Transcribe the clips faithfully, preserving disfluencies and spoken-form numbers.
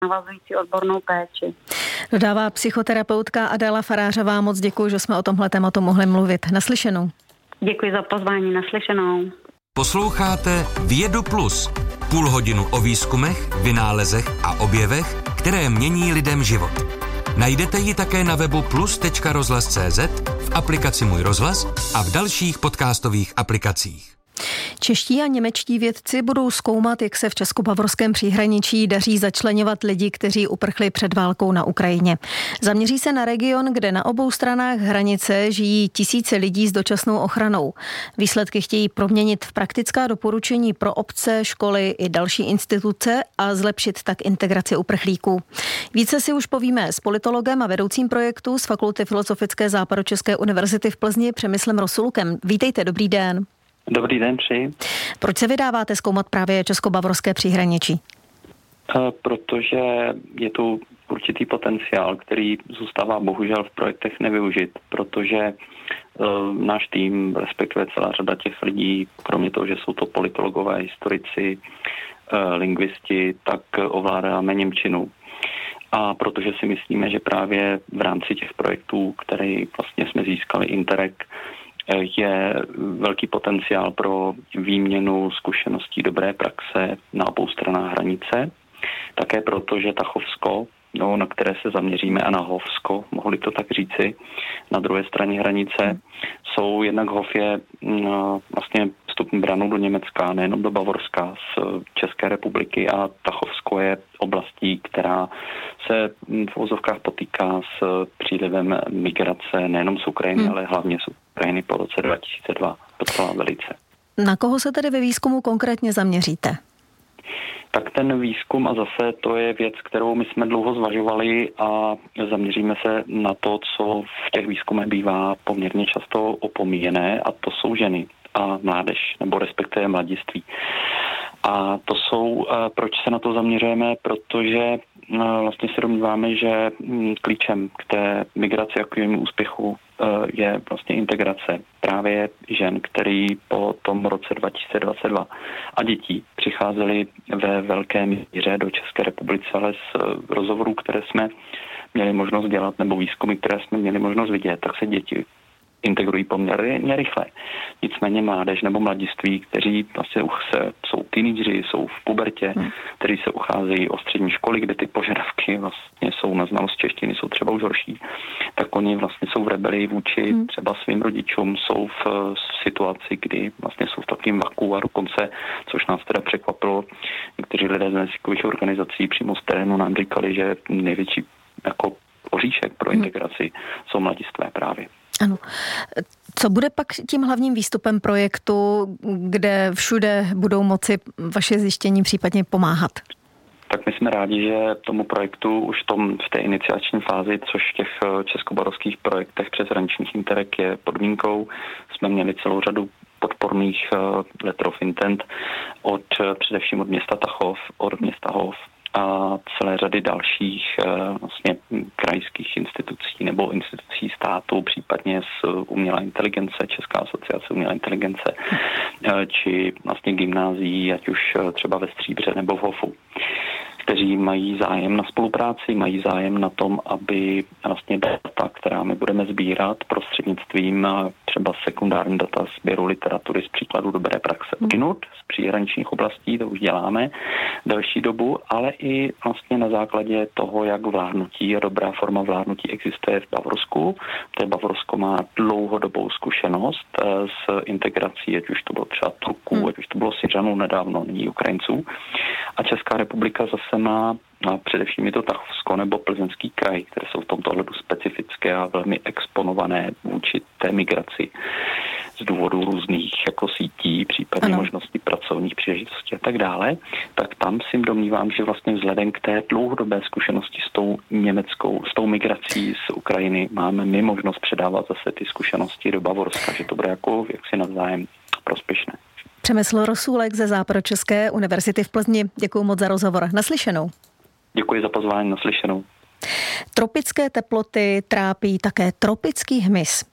navazující odbornou péči. Dodává psychoterapeutka Adéla Farářová. Moc děkuji, že jsme o tomhle tématu mohli mluvit. Naslyšenou. Děkuji za pozvání, naslyšenou. Posloucháte Vědu Plus. Půl hodinu o výzkumech, vynálezech a objevech, které mění lidem život. Najdete ji také na webu plus tečka rozhlas tečka cé zet, v aplikaci Můj rozhlas a v dalších podcastových aplikacích. Čeští a němečtí vědci budou zkoumat, jak se v česko-bavorském příhraničí daří začleňovat lidi, kteří uprchli před válkou na Ukrajině. Zaměří se na region, kde na obou stranách hranice žijí tisíce lidí s dočasnou ochranou. Výsledky chtějí proměnit v praktická doporučení pro obce, školy i další instituce a zlepšit tak integraci uprchlíků. Více si už povíme s politologem a vedoucím projektu z Fakulty filozofické Západočeské univerzity v Plzni Přemyslem Rosulkem. Vítejte, dobrý den. Dobrý den, přeji. Proč se vydáváte zkoumat právě česko-bavorské příhraničí? Protože je tu určitý potenciál, který zůstává bohužel v projektech nevyužit, protože uh, náš tým, respektive celá řada těch lidí, kromě toho, že jsou to politologové, historici, uh, lingvisti, tak ovládáme němčinu. A protože si myslíme, že právě v rámci těch projektů, které vlastně jsme získali Interreg, je velký potenciál pro výměnu zkušeností dobré praxe na obou stranách hranice. Také proto, že Tachovsko, no, na které se zaměříme, a na Hovsko, mohli to tak říci, na druhé straně hranice, jsou jednak Hov je no, vlastně vstupní branou do Německa, nejenom do Bavorska, z České republiky, a Tachovsko je oblastí, která se v uvozovkách potýká s přílivem migrace nejenom z Ukrajiny, hmm. ale hlavně z Ukrajiny po roce dva tisíce dva docela velice. Na koho se tedy ve výzkumu konkrétně zaměříte? Tak ten výzkum, a zase to je věc, kterou my jsme dlouho zvažovali, a zaměříme se na to, co v těch výzkumech bývá poměrně často opomíjené, a to jsou ženy a mládež, nebo respektive mladiství. A to jsou, proč se na to zaměřujeme, protože vlastně se domníváme, že klíčem k té migraci a k jejímu úspěchu je vlastně integrace právě žen, který po tom roce dva tisíce dvacet dva a dětí přicházeli ve velké míře do České republiky, ale z rozhovorů, které jsme měli možnost dělat, nebo výzkumy, které jsme měli možnost vidět, tak se děti integrují poměrně rychle. Nicméně mládež nebo mladiství, kteří vlastně se, jsou teenageři, jsou v pubertě, hmm. kteří se ucházejí o střední školy, kde ty požadavky vlastně jsou na znalost češtiny, jsou třeba už horší, tak oni vlastně jsou v rebelii vůči hmm. třeba svým rodičům, jsou v situaci, kdy vlastně jsou v takovým vaku, a dokonce, což nás teda překvapilo, někteří lidé z neziskových organizací přímo z terénu nám říkali, že největší jako oříšek pro integraci hmm. jsou mladistvé právě. Ano. Co bude pak tím hlavním výstupem projektu, kde všude budou moci vaše zjištění případně pomáhat? Tak my jsme rádi, že tomu projektu už tom, v té iniciační fázi, což v těch českobavorských projektech přeshraničních Interreg je podmínkou, jsme měli celou řadu podporných letter of intent od především od města Tachov, od města Hov a celé řady dalších vlastně krajských institucí nebo institucí státu, případně z umělé inteligence, Česká asociace umělé inteligence, či vlastně gymnázií, ať už třeba ve Stříbře nebo v Hofu, kteří mají zájem na spolupráci, mají zájem na tom, aby vlastně data, která my budeme sbírat prostřednictvím třeba sekundární data sběru literatury z příkladu dobré praxe odinut, z příhraničních oblastí, to už děláme další dobu, ale i vlastně na základě toho, jak vládnutí a dobrá forma vládnutí existuje v Bavorsku. To je Bavorsko má dlouhodobou zkušenost s integrací, ať už to bylo třeba Turků, hmm. ať už to bylo Syřanů nedávno, nyní Ukrajinců. A Česká republika zase má, a především je to Tachovsko nebo Plzeňský kraj, které jsou v tomto ohledu specifické a velmi exponované vůči té migraci z důvodu různých jako sítí, případně ano. možností pracovních příležitostí a tak dále, tak tam si domnívám, že vlastně vzhledem k té dlouhodobé zkušenosti s tou německou, s tou migrací z Ukrajiny máme my možnost předávat zase ty zkušenosti do Bavorska, že to bude jako jaksi navzájem prospěšné. Přemysl Rosulek ze Západočeské univerzity v Plzni. Děkuji moc za rozhovor. Naslyšenou. Děkuji za pozvání, naslyšenou. Tropické teploty trápí také tropický hmyz.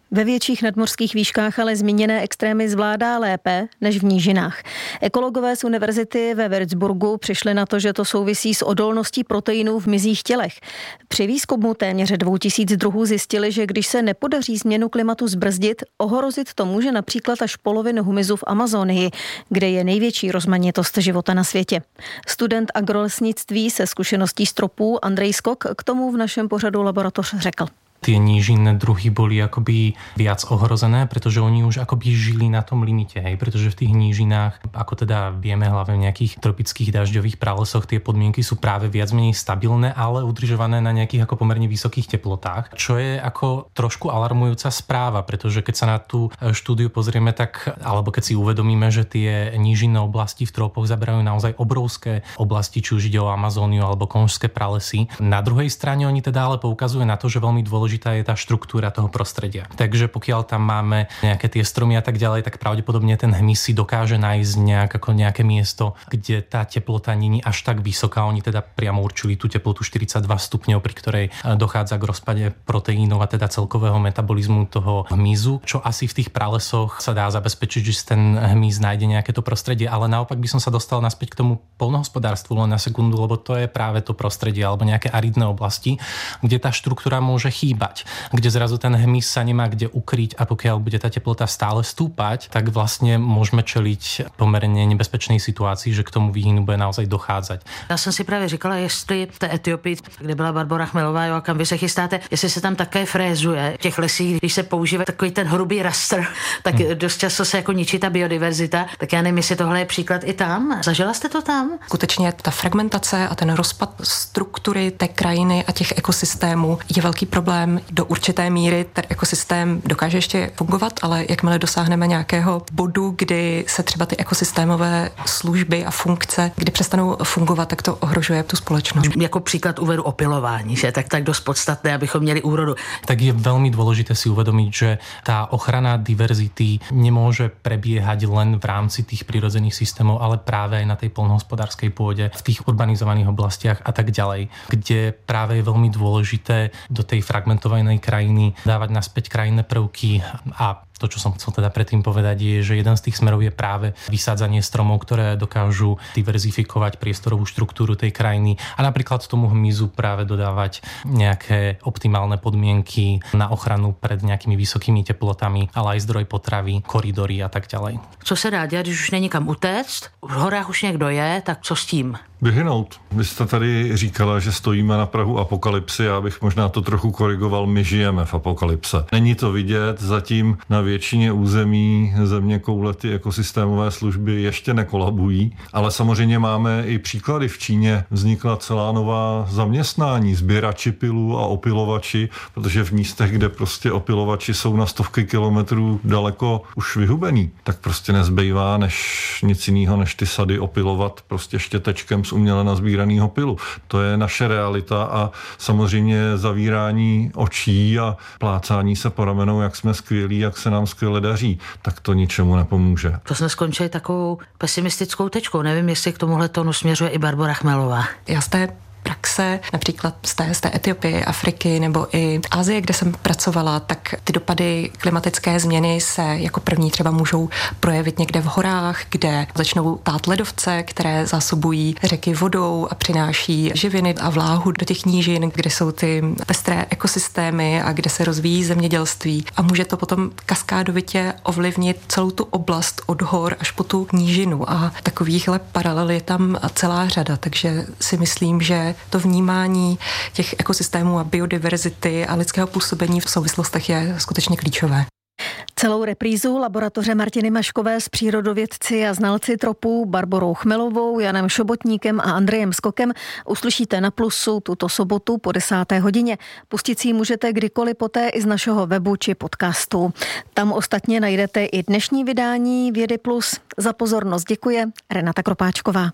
Ve větších nadmořských výškách ale zmíněné extrémy zvládá lépe než v nížinách. Ekologové z univerzity ve Würzburgu přišli na to, že to souvisí s odolností proteinů v mizích tělech. Při výzkumu téměř dvou tisíc druhů zjistili, že když se nepodaří změnu klimatu zbrzdit, ohrozit to může například až polovinu hmyzu v Amazonii, kde je největší rozmanitost života na světě. Student agrolesnictví se zkušeností z tropů Andrej Skok k tomu v našem pořadu Laboratoř řekl. Tie nížinné druhy boli akoby viac ohrozené, pretože oni už akoby žili na tom limite, hej, pretože v tých nížinách, ako teda vieme hlavne v nejakých tropických dažďových pralesoch, tie podmienky sú práve viac menej stabilné, ale udržované na nejakých ako pomerne vysokých teplotách, čo je ako trošku alarmujúca správa, pretože keď sa na tú štúdiu pozrieme, tak alebo keď si uvedomíme, že tie nížinné oblasti v tropoch zaberajú naozaj obrovské oblasti, či už ide o Amazóniu alebo konžské pralesy. Na druhej strane oni teda ale poukazujú na to, že veľmi dôležité Dôležitá je tá štruktúra toho prostredia. Takže pokiaľ tam máme nejaké tie stromy a tak ďalej, tak pravdepodobne ten hmyz si dokáže nájsť nejak, ako nejaké miesto, kde tá teplota nie je až tak vysoká. Oni teda priamo určili tú teplotu štyridsaťdva stupňov, pri ktorej dochádza k rozpade proteínov a teda celkového metabolizmu toho hmyzu, čo asi v tých pralesoch sa dá zabezpečiť, že ten hmyz nájde nejaké to prostredie, ale naopak by som sa dostal naspäť k tomu poľnohospodárstvu len na sekundu, lebo to je práve to prostredie alebo nejaké aridné oblasti, kde tá štruktúra môže chýbať. Kde zrazu ten hmyz sa nemá kde ukryť a pokiaľ bude tá teplota stále stúpať, tak vlastne môžeme čeliť pomerne nebezpečnej situácii, že k tomu výhynu bude naozaj dochádzať. Já jsem si právě říkala, jestli v té Etiopii, kde byla Barbora Chmelová, jo, a kam vy se chystáte, jestli se tam také frézuje v těch lesích, když se používá takový ten hrubý rastr, tak hmm. dost často se jako ničí ta biodiverzita, tak já nevím, jestli tohle je příklad i tam. Zažila jste to tam? Skutečně ta fragmentace a ten rozpad struktury té krajiny a těch ekosystémů je velký problém. Do určité míry ten ekosystém dokáže ještě fungovat, ale jakmile dosáhneme nějakého bodu, kdy se třeba ty ekosystémové služby a funkce, kdy přestanou fungovat, tak to ohrožuje tu společnost. Jako příklad uvedu opilování, že tak tak dost podstatné, abychom měli úrodu. Tak je veľmi dôležité si uvedomiť, že tá ochrana diverzity nemôže prebiehať len v rámci tých prirodzených systémov, ale práve aj na tej poľnohospodárskej pôde, v tých urbanizovaných oblastiach a tak ďalej, kde práve je veľmi dôležité do tej fragmentovanej krajiny dávať naspäť krajinné prvky a to, čo som chcel teda predtým povedať, je, že jeden z tých smerov je práve vysádzanie stromov, ktoré dokážu diverzifikovať priestorovú štruktúru tej krajiny a napríklad tomu hmyzu práve dodávať nejaké optimálne podmienky na ochranu pred nejakými vysokými teplotami, ale aj zdroj potravy, koridory a tak ďalej. Co se dá dělat, když už není kam utéct? V horách už někdo je, tak co s tím? Vyhynout. Vy jste tady říkala, že stojíme na prahu apokalypsy, já bych možná to trochu korigoval, my žijeme v apokalypse. Není to vidět, zatím na většině území země koule ty ekosystémové služby ještě nekolabují, ale samozřejmě máme i příklady. V Číně vznikla celá nová zaměstnání, sběrači pilů a opilovači, protože v místech, kde prostě opilovači jsou na stovky kilometrů daleko už vyhubený, tak prostě nezbývá než nic jiného, než ty sady opilovat prostě štětečkem z uměle nazbíraného pilu. To je naše realita a samozřejmě zavírání očí a plácání se po ramenou, jak jsme skvělí, jak se nám skvěle daří, tak to ničemu nepomůže. To jsme skončili takovou pesimistickou tečkou. Nevím, jestli k tomuhle tónu směřuje i Barbora Chmelová. Já z té praxe, například z té, z té Etiopie, Afriky nebo i Asie, kde jsem pracovala, tak ty dopady klimatické změny se jako první třeba můžou projevit někde v horách, kde začnou tát ledovce, které zásobují řeky vodou a přináší živiny a vláhu do těch nížin, kde jsou ty pestré ekosystémy a kde se rozvíjí zemědělství. A může to potom kaskádovitě ovlivnit celou tu oblast od hor až po tu nížinu. A takovýchhle paralel je tam celá řada, takže si myslím, že to vnímání těch ekosystémů a biodiverzity a lidského působení v souvislostech je skutečně klíčové. Celou reprízu laboratoře Martiny Maškové s přírodovědci a znalci tropů Barborou Chmelovou, Janem Šobotníkem a Andrejem Skokem uslyšíte na Plusu tuto sobotu po desáté hodině. Pustit si ji můžete kdykoliv poté i z našeho webu či podcastu. Tam ostatně najdete i dnešní vydání Vědy Plus. Za pozornost děkuje Renata Kropáčková.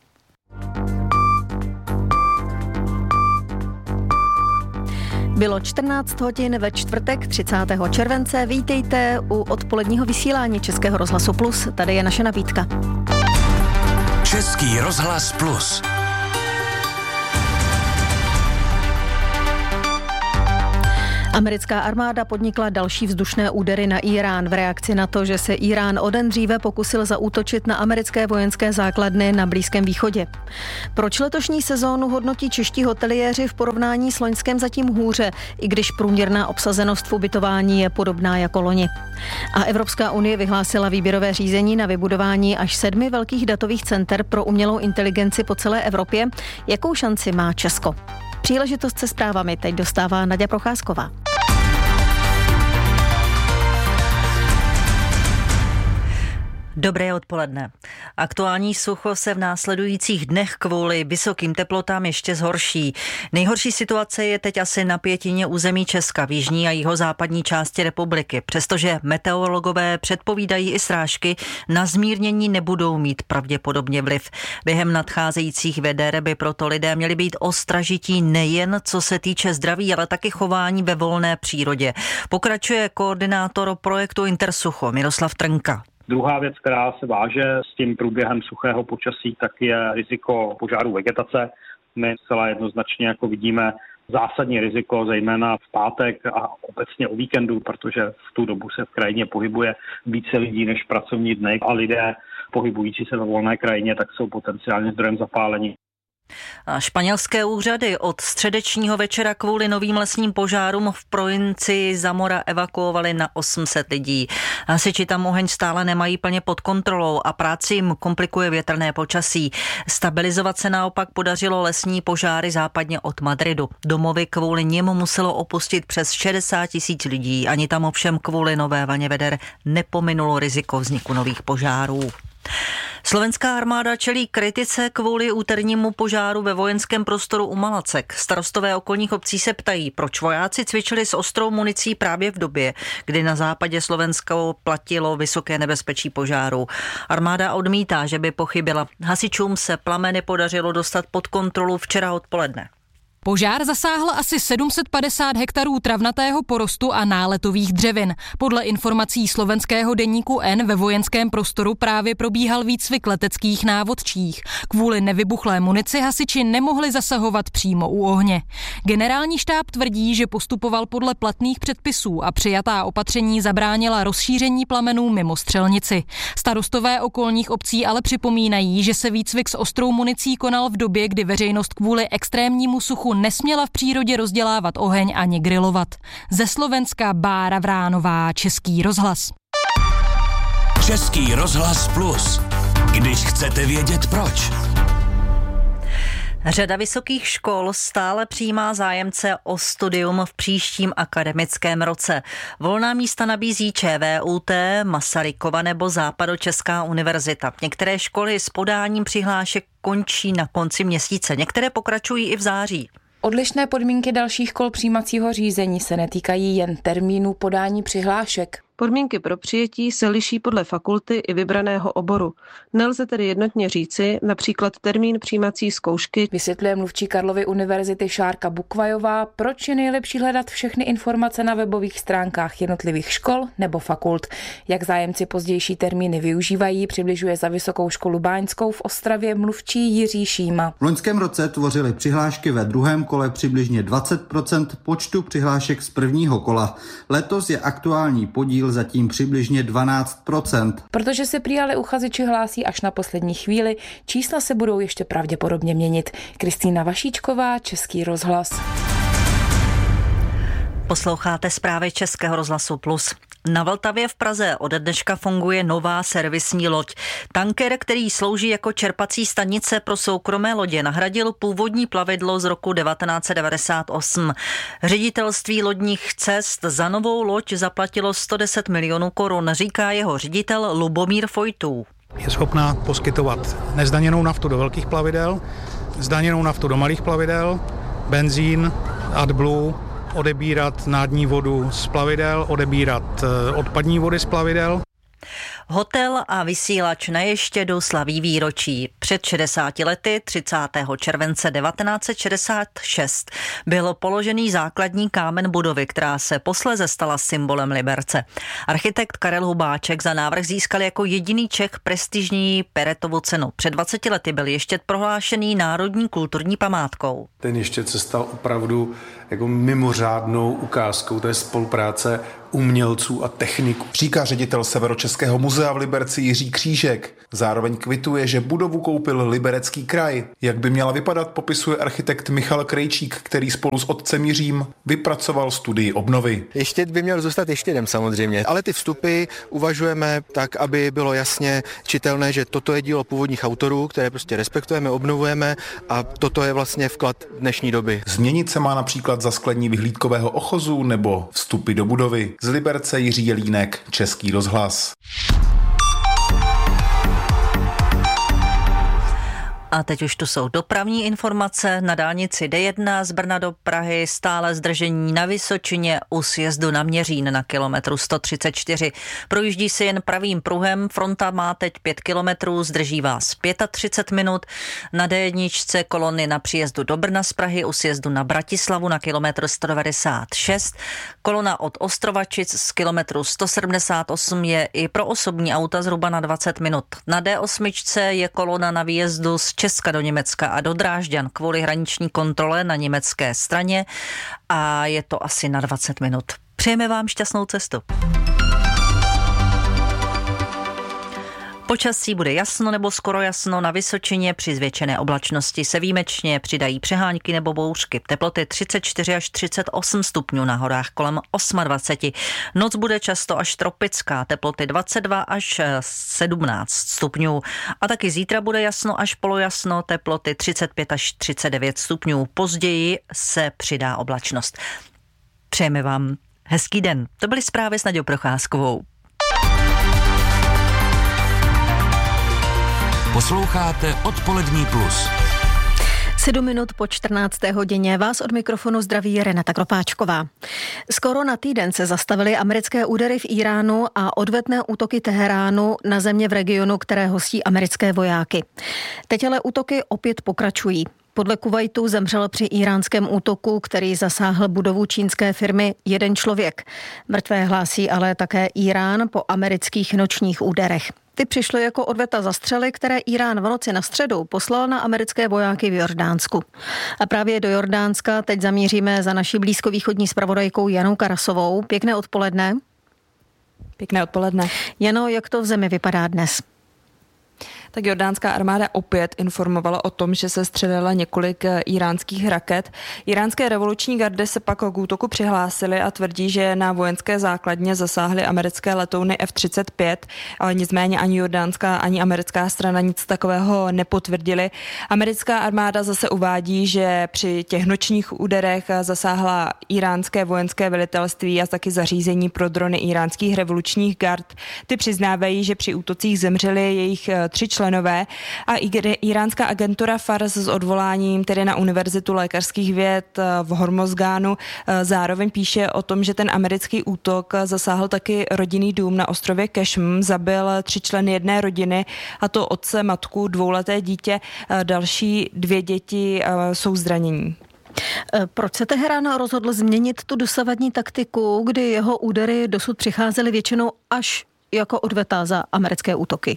Bylo čtrnáct hodin ve čtvrtek třicátého července. Vítejte u odpoledního vysílání Českého rozhlasu Plus. Tady je naše nabídka. Český rozhlas Plus. Americká armáda podnikla další vzdušné údery na Irán v reakci na to, že se Irán o den dříve pokusil zaútočit na americké vojenské základny na Blízkém východě. Proč letošní sezónu hodnotí čeští hoteliéři v porovnání s loňském zatím hůře, i když průměrná obsazenost v ubytování je podobná jako loni. A Evropská unie vyhlásila výběrové řízení na vybudování až sedmi velkých datových center pro umělou inteligenci po celé Evropě. Jakou šanci má Česko? Příležitost se zprávami teď dostává Naďa Procházková. Dobré odpoledne. Aktuální sucho se v následujících dnech kvůli vysokým teplotám ještě zhorší. Nejhorší situace je teď asi na pětině území Česka v jižní a jihozápadní části republiky. Přestože meteorologové předpovídají i srážky, na zmírnění nebudou mít pravděpodobně vliv. Během nadcházejících veder by proto lidé měli být ostražití nejen co se týče zdraví, ale taky chování ve volné přírodě. Pokračuje koordinátor projektu Intersucho Miroslav Trnka. Druhá věc, která se váže s tím průběhem suchého počasí, tak je riziko požáru vegetace. My zcela jednoznačně jako vidíme zásadní riziko, zejména v pátek a obecně o víkendu, protože v tu dobu se v krajině pohybuje více lidí než v pracovní dny a lidé pohybující se ve volné krajině tak jsou potenciálně zdrojem zapálení. A španělské úřady od středečního večera kvůli novým lesním požárům v provincii Zamora evakuovali na osm set lidí. Hasiči tam oheň stále nemají plně pod kontrolou a práci jim komplikuje větrné počasí. Stabilizovat se naopak podařilo lesní požáry západně od Madridu. Domovy kvůli nim muselo opustit přes šedesát tisíc lidí. Ani tam ovšem kvůli nové vlně veder nepominulo riziko vzniku nových požárů. Slovenská armáda čelí kritice kvůli úternímu požáru ve vojenském prostoru u Malacek. Starostové okolních obcí se ptají, proč vojáci cvičili s ostrou municí právě v době, kdy na západě Slovenska platilo vysoké nebezpečí požáru. Armáda odmítá, že by pochybila. Hasičům se plameny podařilo dostat pod kontrolu včera odpoledne. Požár zasáhl asi sedm set padesát hektarů travnatého porostu a náletových dřevin. Podle informací slovenského deníku N ve vojenském prostoru právě probíhal výcvik leteckých návodčích. Kvůli nevybuchlé munici hasiči nemohli zasahovat přímo u ohně. Generální štáb tvrdí, že postupoval podle platných předpisů a přijatá opatření zabránila rozšíření plamenů mimo střelnici. Starostové okolních obcí ale připomínají, že se výcvik s ostrou municí konal v době, kdy veřejnost kvůli extrémnímu suchu nesměla v přírodě rozdělávat oheň ani grilovat. Ze Slovenska Bára Vránová, Český rozhlas. Český rozhlas plus. Když chcete vědět proč. Řada vysokých škol stále přijímá zájemce o studium v příštím akademickém roce. Volná místa nabízí ČVUT, Masarykova nebo Západočeská univerzita. Některé školy s podáním přihlášek končí na konci měsíce, některé pokračují i v září. Odlišné podmínky dalších kol přijímacího řízení se netýkají jen termínů podání přihlášek. Podmínky pro přijetí se liší podle fakulty i vybraného oboru. Nelze tedy jednotně říci, například termín přijímací zkoušky. Vysvětluje mluvčí Karlovy univerzity Šárka Bukvajová, proč je nejlepší hledat všechny informace na webových stránkách jednotlivých škol nebo fakult. Jak zájemci pozdější termíny využívají, přibližuje za Vysokou školu báňskou v Ostravě mluvčí Jiří Šíma. V loňském roce tvořily přihlášky ve druhém kole přibližně dvacet procent počtu přihlášek z prvního kola. Letos je aktuální podíl zatím přibližně dvanáct procent. Protože se prý ale uchazeči hlásí až na poslední chvíli, čísla se budou ještě pravděpodobně měnit. Kristýna Vašíčková, Český rozhlas. Posloucháte zprávy Českého rozhlasu Plus. Na Vltavě v Praze ode dneška funguje nová servisní loď. Tanker, který slouží jako čerpací stanice pro soukromé lodě, nahradil původní plavidlo z roku devatenáct set devadesát osm. Ředitelství lodních cest za novou loď zaplatilo sto deset milionů korun, říká jeho ředitel Lubomír Fojtů. Je schopná poskytovat nezdaněnou naftu do velkých plavidel, zdaněnou naftu do malých plavidel, benzín, AdBlue, odebírat nádní vodu z plavidel, odebírat odpadní vody z plavidel. Hotel a vysílač na Ještědu slaví výročí. Před šedesáti lety, třicátého července devatenáct set šedesát šest, byl položený základní kámen budovy, která se posléze stala symbolem Liberce. Architekt Karel Hubáček za návrh získal jako jediný Čech prestižní Peretovu cenu. Před dvaceti lety byl Ještěd prohlášený národní kulturní památkou. Ten Ještěd se stal opravdu jako mimořádnou ukázkou té spolupráce umělců a techniků. Říká ředitel Severočeského muzea v Liberci Jiří Křížek. Zároveň kvituje, že budovu koupil Liberecký kraj. Jak by měla vypadat, popisuje architekt Michal Krejčík, který spolu s otcem Jiřím vypracoval studii obnovy. Ještěd by měl zůstat Ještědem samozřejmě, ale ty vstupy uvažujeme tak, aby bylo jasně čitelné, že toto je dílo původních autorů, které prostě respektujeme, obnovujeme a toto je vlastně vklad dnešní doby. Změnit se má například zasklení vyhlídkového ochozu nebo vstupy do budovy. Z Liberce Jiří Jelínek, Český rozhlas. A teď už tu jsou dopravní informace. Na dálnici D jedna z Brna do Prahy stále zdržení na Vysočině u sjezdu na Měřín na kilometru sto třicet čtyři. Projíždí si jen pravým pruhem, fronta má teď pět kilometrů, zdrží vás třicet pět minut. Na D jedna kolony na příjezdu do Brna z Prahy u sjezdu na Bratislavu na kilometru sto devadesát šest. Kolona od Ostrovačic z kilometru sto sedmdesát osm je i pro osobní auta zhruba na dvacet minut. Na D osm je kolona na výjezdu z Česka do Německa a do Drážďan kvůli hraniční kontrole na německé straně a je to asi na dvacet minut. Přejeme vám šťastnou cestu. Počasí bude jasno nebo skoro jasno, na Vysočině při zvětšené oblačnosti se výjimečně přidají přehánky nebo bouřky. Teploty třicet čtyři až třicet osm stupňů, na horách kolem dvacet osm. Noc bude často až tropická, teploty dvacet dva až sedmnáct stupňů. A taky zítra bude jasno až polojasno, teploty třicet pět až třicet devět stupňů. Později se přidá oblačnost. Přejeme vám hezký den. To byly zprávy s Naďou Procházkovou. Posloucháte Odpolední plus. Sedm minut po čtrnácté hodině vás od mikrofonu zdraví Renata Kropáčková. Skoro na týden se zastavily americké údery v Iránu a odvetné útoky Teheránu na země v regionu, které hostí americké vojáky. Teď ale útoky opět pokračují. Podle Kuvajtu zemřel při íránském útoku, který zasáhl budovu čínské firmy, jeden člověk. Mrtvé hlásí ale také Irán po amerických nočních úderech. Ty přišly jako odveta za střely, které Irán v noci na středu poslal na americké vojáky v Jordánsku. A právě do Jordánska teď zamíříme za naší blízkovýchodní zpravodajkou Janou Karasovou. Pěkné odpoledne. Pěkné odpoledne. Jano, jak to v zemi vypadá dnes? Tak jordánská armáda opět informovala o tom, že se střelila několik iránských raket. Iránské revoluční gardy se pak k útoku přihlásily a tvrdí, že na vojenské základně zasáhly americké letouny F třicet pět, ale nicméně ani jordánská, ani americká strana nic takového nepotvrdili. Americká armáda zase uvádí, že při těch nočních úderech zasáhla iránské vojenské velitelství a taky zařízení pro drony iránských revolučních gard. Ty přiznávají, že při útocích zemřeli jejich tři členové a iránská agentura Fars s odvoláním tedy na Univerzitu lékařských věd v Hormozgánu zároveň píše o tom, že ten americký útok zasáhl taky rodinný dům na ostrově Kešm, zabil tři členy jedné rodiny, a to otce, matku, dvouleté dítě, další dvě děti jsou zranění. Proč se Teherán rozhodl změnit tu dosavadní taktiku, kdy jeho údery dosud přicházely většinou až jako odveta za americké útoky?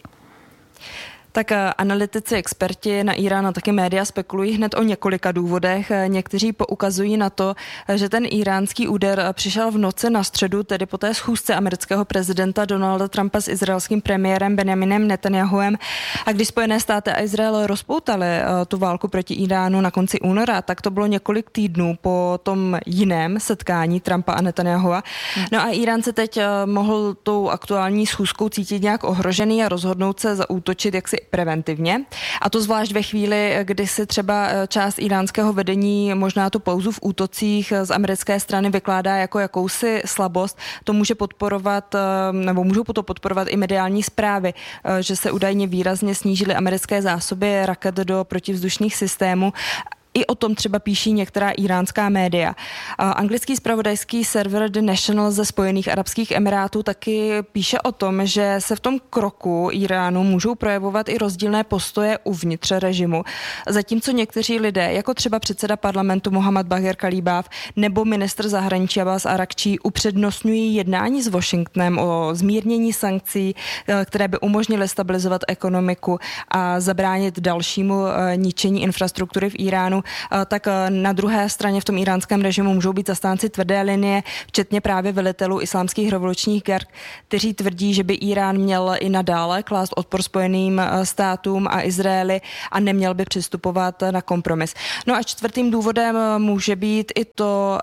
Tak analytici, experti na Irán a taky média spekulují hned o několika důvodech. Někteří poukazují na to, že ten iránský úder přišel v noci na středu, tedy po té schůzce amerického prezidenta Donalda Trumpa s izraelským premiérem Benjaminem Netanyahuem. A když Spojené státy a Izrael rozpoutaly tu válku proti Iránu na konci února, tak to bylo několik týdnů po tom jiném setkání Trumpa a Netanyahua. No a Irán se teď mohl tou aktuální schůzkou cítit nějak ohrožený a rozhodnout se zaútočit jaksi preventivně. A to zvlášť ve chvíli, kdy si třeba část iránského vedení možná tu pauzu v útocích z americké strany vykládá jako jakousi slabost. To může podporovat, nebo můžou to podporovat i mediální zprávy, že se údajně výrazně snížily americké zásoby raket do protivzdušných systémů. I o tom třeba píší některá iránská média. Anglický zpravodajský server The National ze Spojených arabských emirátů taky píše o tom, že se v tom kroku Iránu můžou projevovat i rozdílné postoje uvnitř režimu. Zatímco někteří lidé, jako třeba předseda parlamentu Mohammad Bagher Kalibaf nebo ministr zahraničí Abbas Arakčí, upřednostňují jednání s Washingtonem o zmírnění sankcí, které by umožnily stabilizovat ekonomiku a zabránit dalšímu ničení infrastruktury v Iránu, tak na druhé straně v tom iránském režimu můžou být zastánci tvrdé linie, včetně právě velitelů islámských revolučních gard, kteří tvrdí, že by Irán měl i nadále klást odpor Spojeným státům a Izraeli a neměl by přistupovat na kompromis. No a čtvrtým důvodem může být i to,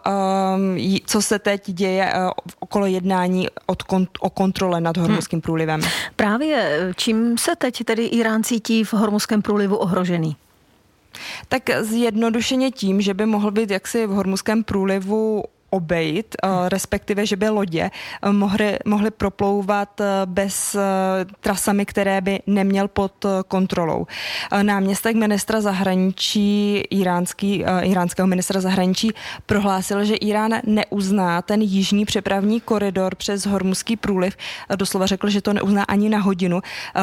co se teď děje okolo jednání od kont- o kontrole nad Hormuzským průlivem. Právě čím se teď tedy Irán cítí v Hormuzském průlivu ohrožený? Tak zjednodušeně tím, že by mohl být jaksi v Hormuzském průlivu obejít, respektive, že by lodě mohly, mohly proplouvat bez trasami, které by neměl pod kontrolou. Náměstek ministra zahraničí, iránský, iránského ministra zahraničí prohlásil, že Irán neuzná ten jižní přepravní koridor přes Hormuzský průliv. Doslova řekl, že to neuzná ani na hodinu.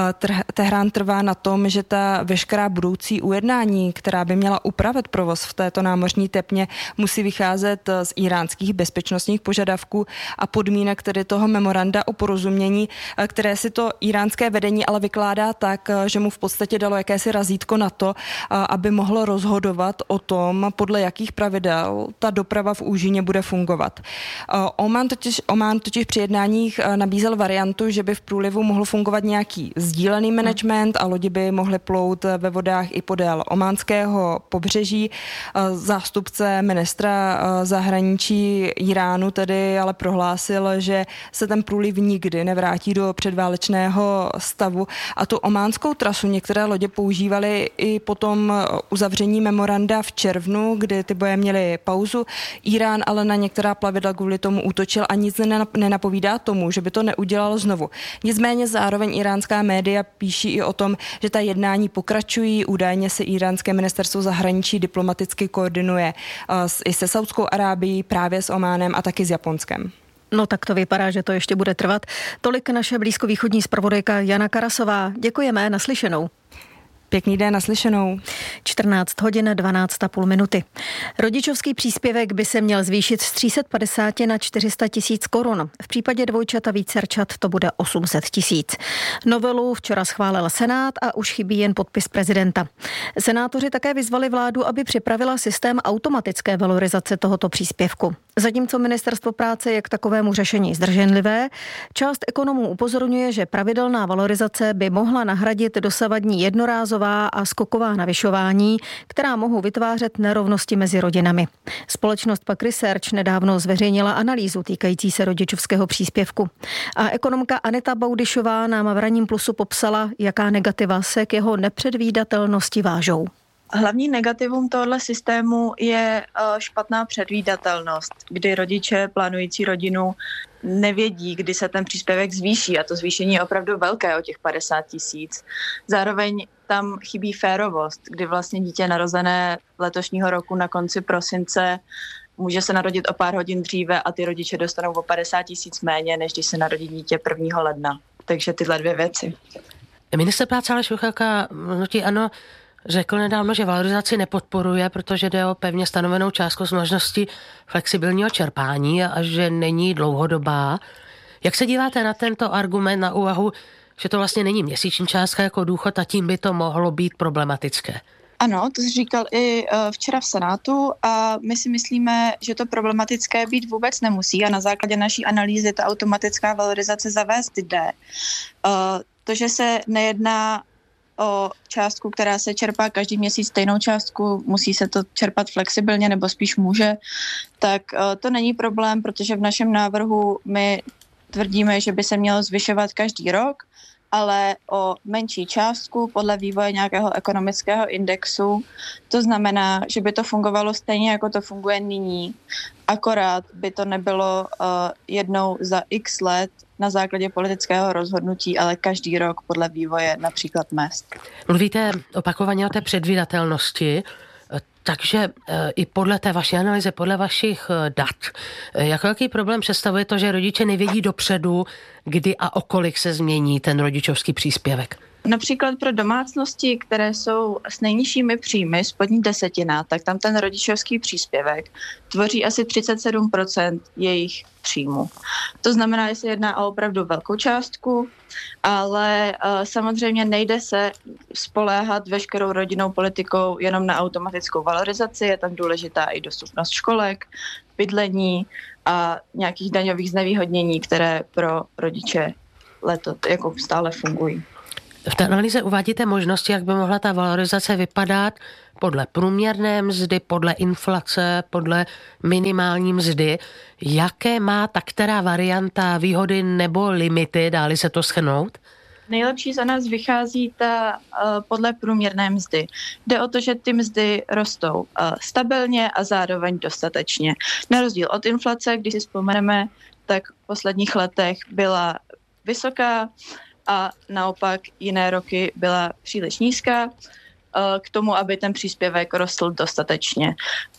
Tehrán trvá na tom, že ta veškerá budoucí ujednání, která by měla upravit provoz v této námořní tepně, musí vycházet z iránských bezpečnostních požadavků a podmínek tedy toho memoranda o porozumění, které si to iránské vedení ale vykládá tak, že mu v podstatě dalo jakési razítko na to, aby mohlo rozhodovat o tom, podle jakých pravidel ta doprava v úžině bude fungovat. Oman totiž, Oman totiž při jednáních nabízel variantu, že by v průlivu mohl fungovat nějaký sdílený management a lodi by mohly plout ve vodách i podél ománského pobřeží. Zástupce ministra zahraničí Iránu tedy ale prohlásil, že se ten průliv nikdy nevrátí do předválečného stavu a tu ománskou trasu některé lodě používaly i po tom uzavření memoranda v červnu, kdy ty boje měly pauzu. Irán ale na některá plavidla kvůli tomu útočil a nic nenapovídá tomu, že by to neudělal znovu. Nicméně zároveň iránská média píší i o tom, že ta jednání pokračují. Údajně se iránské ministerstvo zahraničí diplomaticky koordinuje i se Saudskou Arábií, právě s Ománem a taky s Japonskem. No tak to vypadá, že to ještě bude trvat. Tolik naše blízkovýchodní zpravodajka Jana Karasová. Děkujeme, naslyšenou. Pěkný den, naslyšenou. čtrnáct hodin dvanáct a půl minuty. Rodičovský příspěvek by se měl zvýšit z tři sta padesát na čtyři sta tisíc korun. V případě dvojčat a vícerčat to bude osm set tisíc. Novelu včera schválil Senát a už chybí jen podpis prezidenta. Senátoři také vyzvali vládu, aby připravila systém automatické valorizace tohoto příspěvku. Zatímco ministerstvo práce je k takovému řešení zdrženlivé, část ekonomů upozorňuje, že pravidelná valorizace by mohla nahradit dosavadní jednorázová a skoková navyšování, která mohou vytvářet nerovnosti mezi rodinami. Společnost Pak Research nedávno zveřejnila analýzu týkající se rodičovského příspěvku. A ekonomka Aneta Baudyšová nám v Ranním plusu popsala, jaká negativa se k jeho nepředvídatelnosti vážou. Hlavní negativum tohoto systému je špatná předvídatelnost, kdy rodiče plánující rodinu nevědí, kdy se ten příspěvek zvýší a to zvýšení je opravdu velké, o těch padesát tisíc. Zároveň tam chybí férovost, kdy vlastně dítě narozené letošního roku na konci prosince může se narodit o pár hodin dříve a ty rodiče dostanou o padesát tisíc méně, než když se narodí dítě prvního ledna. Takže tyhle dvě věci. Ministr práce Aleš Juchelka, hnutí ANO, řekl nedávno, že valorizaci nepodporuje, protože jde o pevně stanovenou částku s možností flexibilního čerpání a že není dlouhodobá. Jak se díváte na tento argument, na úvahu, že to vlastně není měsíční částka jako důchod a tím by to mohlo být problematické? Ano, to jsi říkal i včera v Senátu a my si myslíme, že to problematické být vůbec nemusí a na základě naší analýzy ta automatická valorizace zavést jde. To, že se nejedná o částku, která se čerpá každý měsíc stejnou částku, musí se to čerpat flexibilně nebo spíš může, tak to není problém, protože v našem návrhu my tvrdíme, že by se mělo zvyšovat každý rok, ale o menší částku podle vývoje nějakého ekonomického indexu. To znamená, že by to fungovalo stejně, jako to funguje nyní, akorát by to nebylo uh, jednou za x let na základě politického rozhodnutí, ale každý rok podle vývoje například mezd. Mluvíte opakovaně o té předvídatelnosti. Takže i podle té vaší analýzy, podle vašich dat, jak velký problém představuje to, že rodiče nevědí dopředu, kdy a o kolik se změní ten rodičovský příspěvek? Například pro domácnosti, které jsou s nejnižšími příjmy, spodní desetina, tak tam ten rodičovský příspěvek tvoří asi třicet sedm procent jejich příjmu. To znamená, že se jedná o opravdu velkou částku, ale uh, samozřejmě nejde se spoléhat veškerou rodinnou politikou jenom na automatickou valorizaci, je tam důležitá i dostupnost školek, bydlení a nějakých daňových znevýhodnění, které pro rodiče letos jako stále fungují. V té analýze uvádíte možnosti, jak by mohla ta valorizace vypadat podle průměrné mzdy, podle inflace, podle minimální mzdy. Jaké má ta která varianta výhody nebo limity, dá-li se to shrnout? Nejlepší za nás vychází ta uh, podle průměrné mzdy. Jde o to, že ty mzdy rostou uh, stabilně a zároveň dostatečně. Na rozdíl od inflace, když si vzpomeneme, tak v posledních letech byla vysoká, a naopak jiné roky byla příliš nízká k tomu, aby ten příspěvek rostl dostatečně.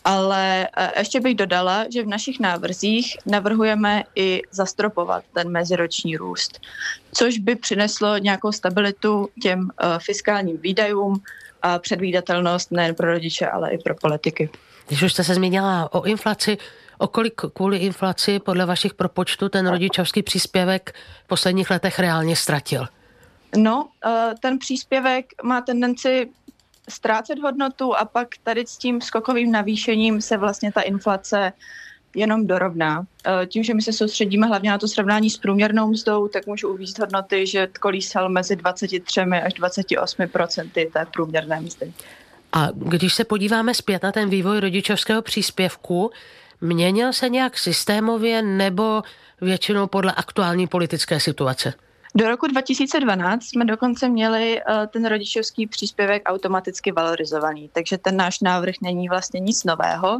Ale ještě bych dodala, že v našich návrzích navrhujeme i zastropovat ten meziroční růst, což by přineslo nějakou stabilitu těm fiskálním výdajům a předvídatelnost nejen pro rodiče, ale i pro politiky. Když už jste se zmínila o inflaci, o kolik kvůli inflaci podle vašich propočtů ten rodičovský příspěvek v posledních letech reálně ztratil? No, ten příspěvek má tendenci ztrácet hodnotu a pak tady s tím skokovým navýšením se vlastně ta inflace jenom dorovná. Tím, že my se soustředíme hlavně na to srovnání s průměrnou mzdou, tak můžu uvést hodnoty, že kolísal mezi dvacet tři až dvacet osm procent té průměrné mzdy. A když se podíváme zpět na ten vývoj rodičovského příspěvku, měnil se nějak systémově nebo většinou podle aktuální politické situace? Do roku dva tisíce dvanáct jsme dokonce měli uh, ten rodičovský příspěvek automaticky valorizovaný, takže ten náš návrh není vlastně nic nového.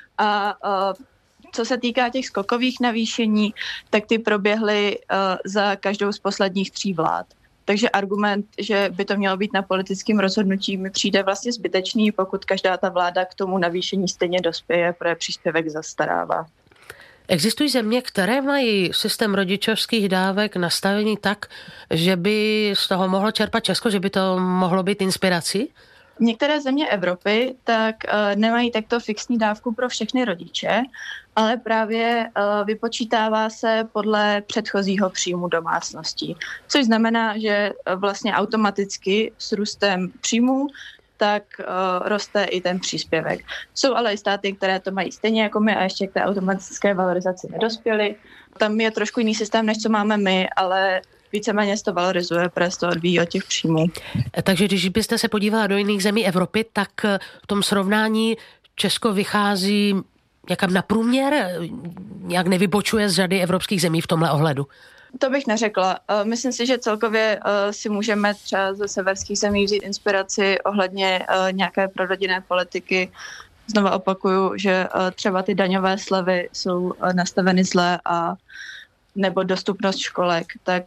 A uh, co se týká těch skokových navýšení, tak ty proběhly uh, za každou z posledních tří vlád. Takže argument, že by to mělo být na politickém rozhodnutí, mi přijde vlastně zbytečný, pokud každá ta vláda k tomu navýšení stejně dospěje, protože příspěvek zastarává. Existují země, které mají systém rodičovských dávek nastavený tak, že by z toho mohlo čerpat Česko, že by to mohlo být inspirací? Některé země Evropy tak uh, nemají takto fixní dávku pro všechny rodiče, ale právě uh, vypočítává se podle předchozího příjmu domácností, což znamená, že uh, vlastně automaticky s růstem příjmu tak uh, roste i ten příspěvek. Jsou ale i státy, které to mají stejně jako my a ještě k té automatické valorizaci nedospěly. Tam je trošku jiný systém, než co máme my, ale víceméně se to valorizuje, protože se to odvíjí od těch příjmů. Takže když byste se podívala do jiných zemí Evropy, tak v tom srovnání Česko vychází někam na průměr, nějak nevybočuje z řady evropských zemí v tomhle ohledu? To bych neřekla. Myslím si, že celkově si můžeme třeba ze severských zemí vzít inspiraci ohledně nějaké prorodinné politiky. Znova opakuju, že třeba ty daňové slevy jsou nastaveny zle a nebo dostupnost školek, tak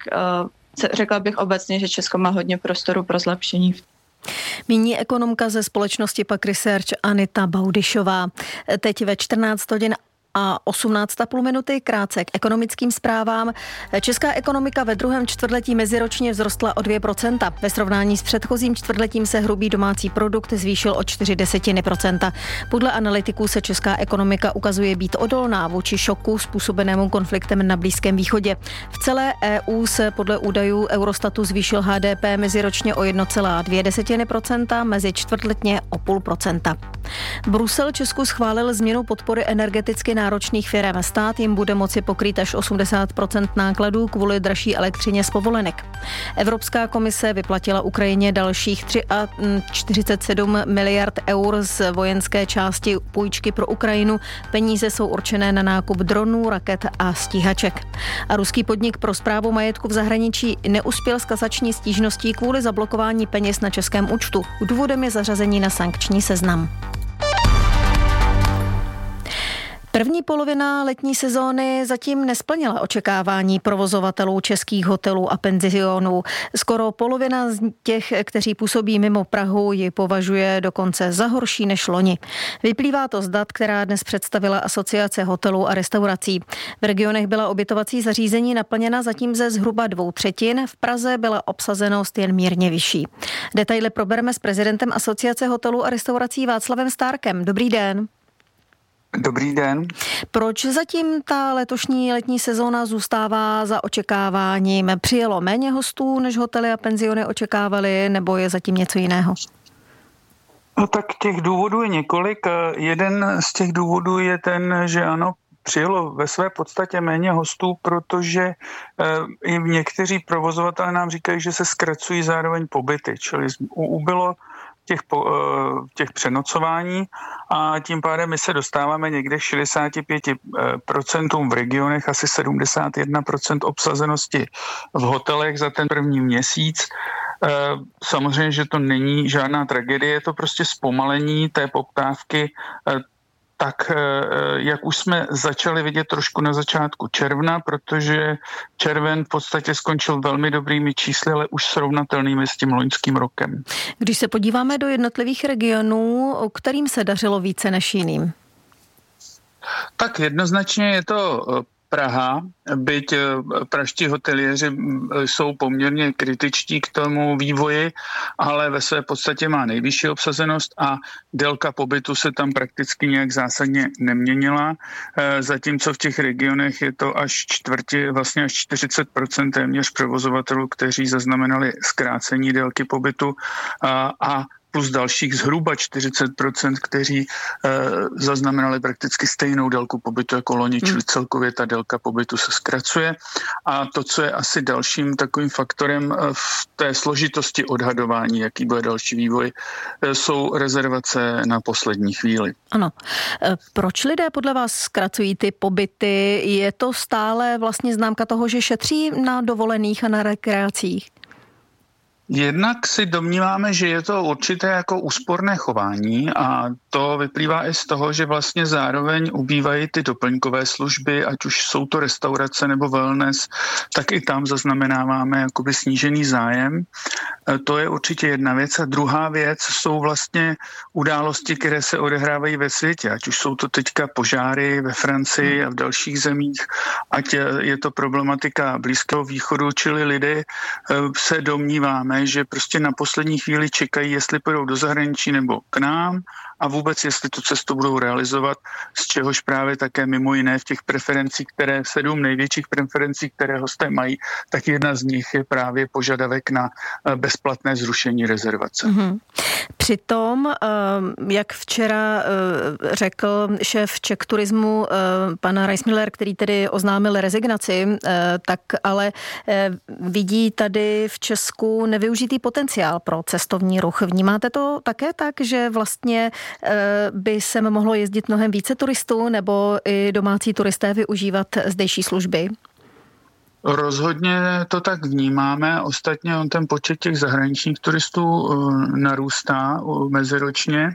řekla bych obecně, že Česko má hodně prostoru pro zlepšení. Míní ekonomka ze společnosti Pak Research Anita Baudyšová. Teď ve čtrnáct hodin a osmnáct a půl minuty, krátce k ekonomickým zprávám. Česká ekonomika ve druhém čtvrtletí meziročně vzrostla o dvě procenta. Ve srovnání s předchozím čtvrtletím se hrubý domácí produkt zvýšil o čtyři desetiny procenta. Podle analytiků se česká ekonomika ukazuje být odolná vůči šoku způsobenému konfliktem na Blízkém východě. V celé E U se podle údajů Eurostatu zvýšil H D P meziročně o jedna celá dvě desetiny procenta, mezi čtvrtletně o půl procenta. Brusel Česku schválil změnu podpory energeticky náročných firem. Stát jim bude moci pokrýt až osmdesát procent nákladů kvůli dražší elektřině z povolenek. Evropská komise vyplatila Ukrajině dalších čtyřicet sedm miliard eur z vojenské části půjčky pro Ukrajinu. Peníze jsou určené na nákup dronů, raket a stíhaček. A ruský podnik pro správu majetku v zahraničí neuspěl s kasační stížností kvůli zablokování peněz na českém účtu. Důvodem je zařazení na sankční seznam. První polovina letní sezóny zatím nesplnila očekávání provozovatelů českých hotelů a penzionů. Skoro polovina z těch, kteří působí mimo Prahu, ji považuje dokonce za horší než loni. Vyplývá to z dat, která dnes představila Asociace hotelů a restaurací. V regionech byla ubytovací zařízení naplněna zatím ze zhruba dvou třetin, v Praze byla obsazenost jen mírně vyšší. Detaily probereme s prezidentem Asociace hotelů a restaurací Václavem Stárkem. Dobrý den. Dobrý den. Proč zatím ta letošní letní sezóna zůstává za očekáváním? Přijelo méně hostů, než hotely a penziony očekávali, nebo je zatím něco jiného? No tak těch důvodů je několik. Jeden z těch důvodů je ten, že ano, přijelo ve své podstatě méně hostů, protože e, i někteří provozovatelé nám říkají, že se zkracují zároveň pobyty, čili ubylo těch, po, těch přenocování a tím pádem my se dostáváme někde k šedesát pět procent v regionech, asi sedmdesát jedna procent obsazenosti v hotelech za ten první měsíc. Samozřejmě, že to není žádná tragédie, je to prostě zpomalení té poptávky, tak jak už jsme začali vidět trošku na začátku června, protože červen v podstatě skončil velmi dobrými čísly, ale už srovnatelnými s tím loňským rokem. Když se podíváme do jednotlivých regionů, kterým se dařilo více než jiným? Tak jednoznačně je to Praha, byť praští hoteliéři jsou poměrně kritičtí k tomu vývoji, ale ve své podstatě má nejvyšší obsazenost a délka pobytu se tam prakticky nějak zásadně neměnila, zatímco v těch regionech je to až čtvrtě, vlastně až čtyřicet procent téměř provozovatelů, kteří zaznamenali zkrácení délky pobytu a, a plus dalších zhruba čtyřicet procent, kteří e, zaznamenali prakticky stejnou délku pobytu jako loni, čili celkově ta délka pobytu se zkracuje. A to, co je asi dalším takovým faktorem v té složitosti odhadování, jaký bude další vývoj, e, jsou rezervace na poslední chvíli. Ano. E, proč lidé podle vás zkracují ty pobyty? Je to stále vlastně známka toho, že šetří na dovolených a na rekreacích? Jednak si domníváme, že je to určité jako úsporné chování a to vyplývá i z toho, že vlastně zároveň ubývají ty doplňkové služby, ať už jsou to restaurace nebo wellness, tak i tam zaznamenáváme jakoby snížený zájem. To je určitě jedna věc. A druhá věc jsou vlastně události, které se odehrávají ve světě, ať už jsou to teďka požáry ve Francii a v dalších zemích, ať je to problematika Blízkého východu, čili lidé se domníváme, že prostě na poslední chvíli čekají, jestli půjdou do zahraničí nebo k nám a vůbec jestli tu cestu budou realizovat, z čehož právě také mimo jiné v těch preferencích, které sedm největších preferencí, které hosté mají, tak jedna z nich je právě požadavek na bezplatné zrušení rezervace. Mm-hmm. Přitom, jak včera řekl šéf Czech Turismu, pan Reismiller, který tedy oznámil rezignaci, tak ale vidí tady v Česku nevyužitý potenciál pro cestovní ruch. Vnímáte to také tak, že vlastně by sem mohlo jezdit mnohem více turistů nebo i domácí turisté využívat zdejší služby? Rozhodně to tak vnímáme. Ostatně on ten počet těch zahraničních turistů narůstá meziročně.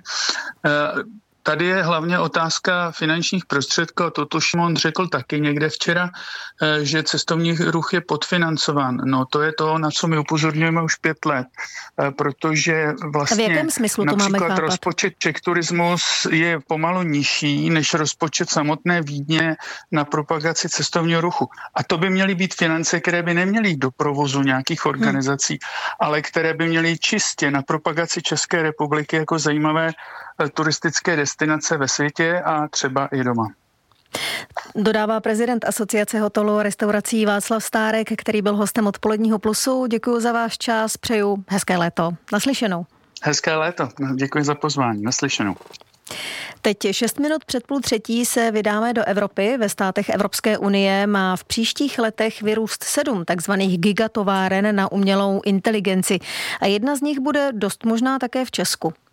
Tady je hlavně otázka finančních prostředků a toto Šimon řekl taky někde včera, že cestovní ruch je podfinancován. No to je to, na co my upozorňujeme už pět let, protože vlastně v jakém smyslu to například máme rozpočet Czech Turismus je pomalu nižší než rozpočet samotné Vídně na propagaci cestovního ruchu. A to by měly být finance, které by neměly jít do provozu nějakých organizací, hmm. ale které by měly čistě na propagaci České republiky jako zajímavé turistické destinace ve světě a třeba i doma. Dodává prezident Asociace hotelů a restaurací Václav Stárek, který byl hostem Odpoledního plusu. Děkuji za váš čas, přeju hezké léto. Naslyšenou. Hezké léto, děkuji za pozvání, naslyšenou. Teď šest minut před půl třetí se vydáme do Evropy. Ve státech Evropské unie má v příštích letech vyrůst sedm takzvaných gigatováren na umělou inteligenci. A jedna z nich bude dost možná také v Česku.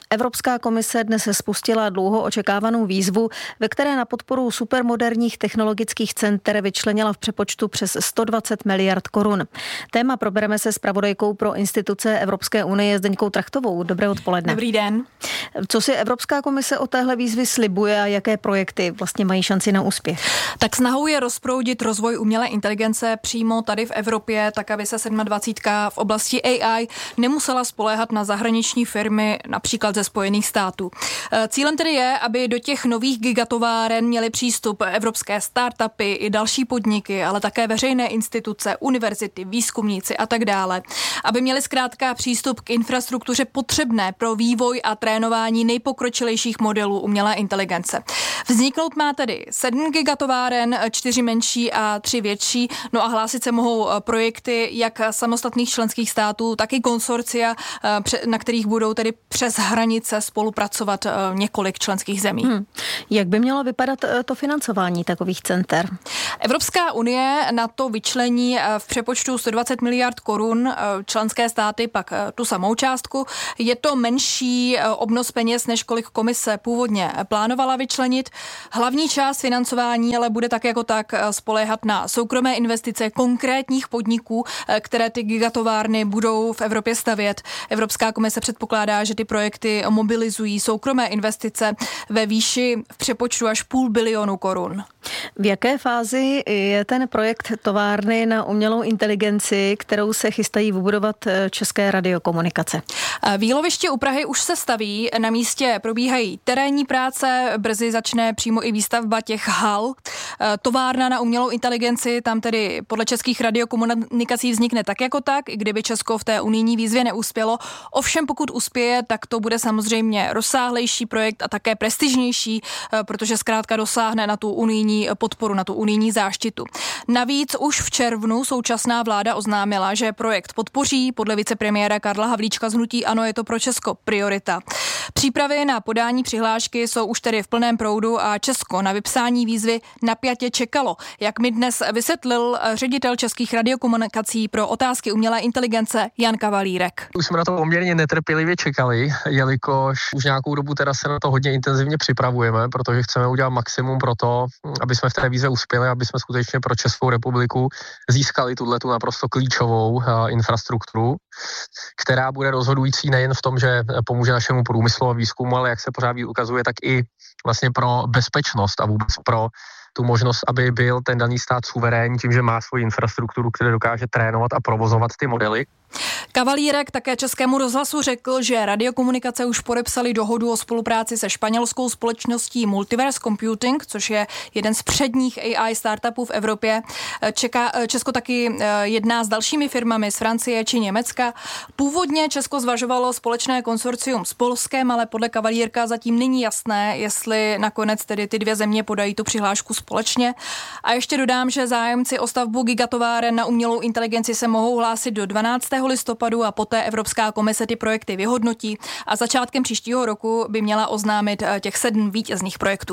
Evropská komise dnes spustila dlouho očekávanou výzvu, ve které na podporu supermoderních technologických center vyčlenila v přepočtu přes sto dvacet miliard korun. Téma probereme se zpravodajkou pro instituce Evropské unie Zdeňkou Trachtovou. Dobré odpoledne. Dobrý den. Co si Evropská komise o téhle výzvy slibuje a jaké projekty vlastně mají šanci na úspěch? Tak snahou je rozproudit rozvoj umělé inteligence přímo tady v Evropě, tak aby se dvacet sedm v oblasti A I nemusela spoléhat na zahraniční firmy, například ze Spojených států. Cílem tedy je, aby do těch nových gigatováren měly přístup evropské startupy i další podniky, ale také veřejné instituce, univerzity, výzkumníci a tak dále. Aby měli zkrátka přístup k infrastruktuře potřebné pro vývoj a trénování nejpokročilejších modelů umělé inteligence. Vzniknout má tedy sedm gigatováren, čtyři menší a tři větší, no a hlásit se mohou projekty jak samostatných členských států, tak i konsorcia, na kterých budou tedy přes hranice spolupracovat několik členských zemí. Hmm. Jak by mělo vypadat to financování takových center? Evropská unie na to vyčlení v přepočtu sto dvacet miliard korun, členské státy pak tu samou částku. Je to menší obnos peněz, než kolik komise původně plánovala vyčlenit. Hlavní část financování ale bude tak jako tak spoléhat na soukromé investice konkrétních podniků, které ty gigatovárny budou v Evropě stavět. Evropská komise předpokládá, že ty projekty mobilizují soukromé investice ve výši v přepočtu až půl bilionu korun. V jaké fázi je ten projekt továrny na umělou inteligenci, kterou se chystají vybudovat České radiokomunikace? Výloviště u Prahy už se staví, na místě probíhají terénní práce, brzy začne přímo i výstavba těch hal. Továrna na umělou inteligenci tam tedy podle českých radiokomunikací vznikne tak jako tak, i kdyby Česko v té unijní výzvě neuspělo. Ovšem pokud uspěje, tak to bude samozřejmě rozsáhlejší projekt a také prestižnější, protože zkrátka dosáhne na tu unijní podporu, na tu unijní záštitu. Navíc už v červnu současná vláda oznámila, že projekt podpoří. Podle vicepremiéra Karla Havlíčka z hnutí ANO je to pro Česko priorita. Přípravy na podání přihlášky jsou už tedy v plném proudu a Česko na vypsání výzvy napjatě čekalo. Jak mi dnes vysvětlil ředitel českých radiokomunikací pro otázky umělé inteligence Jan Kavalírek. Už jsme na to poměrně netrpělivě čekali, jelikož už nějakou dobu teda se na to hodně intenzivně připravujeme, protože chceme udělat maximum pro to, aby jsme v té výzvě uspěli, aby jsme skutečně pro Českou republiku získali tuhletu naprosto klíčovou uh, infrastrukturu, která bude rozhodující nejen v tom, že pomůže našemu průmyslu a výzkumu, ale jak se pořád ukazuje, tak i vlastně pro bezpečnost a vůbec pro tu možnost, aby byl ten daný stát suverénní tím, že má svoji infrastrukturu, která dokáže trénovat a provozovat ty modely. Kavalírek také Českému rozhlasu řekl, že radiokomunikace už podepsali dohodu o spolupráci se španělskou společností Multiverse Computing, což je jeden z předních A I startupů v Evropě. Čeká, Česko taky jedná s dalšími firmami z Francie či Německa. Původně Česko zvažovalo společné konsorcium s Polskem, ale podle Kavalírka zatím není jasné, jestli nakonec tedy ty dvě země podají tu přihlášku společně. A ještě dodám, že zájemci o stavbu gigatováren na umělou inteligenci se mohou hlásit do dvanáctého listopadu a poté Evropská komise ty projekty vyhodnotí a začátkem příštího roku by měla oznámit těch sedm vítězných projektů.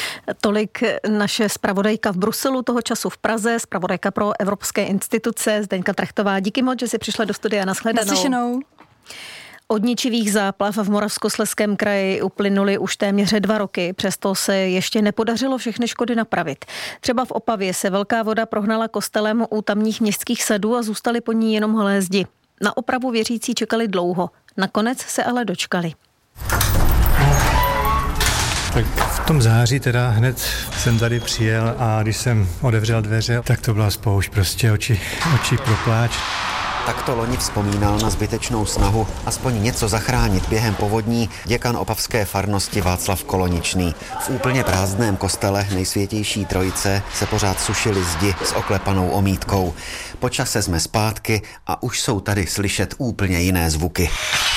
Tolik naše zpravodajka v Bruselu, toho času v Praze, zpravodajka pro evropské instituce Zdeňka Trachtová. Díky moc, že jsi přišla do studia. Nashledanou. Naslyšenou. Od ničivých záplav v Moravskoslezském kraji uplynuly už téměř dva roky, přesto se ještě nepodařilo všechny škody napravit. Třeba v Opavě se velká voda prohnala kostelem u tamních městských sadů a zůstaly po ní jenom holé zdi. Na opravu věřící čekali dlouho, nakonec se ale dočkali. Tak v tom září teda hned jsem tady přijel a když jsem otevřel dveře, tak to byla spoušť, prostě oči, oči pro pláč. Takto loni vzpomínal na zbytečnou snahu aspoň něco zachránit během povodní děkan opavské farnosti Václav Koloničný. V úplně prázdném kostele Nejsvětější Trojice se pořád sušily zdi s oklepanou omítkou. Po čase jsme zpátky a už jsou tady slyšet úplně jiné zvuky.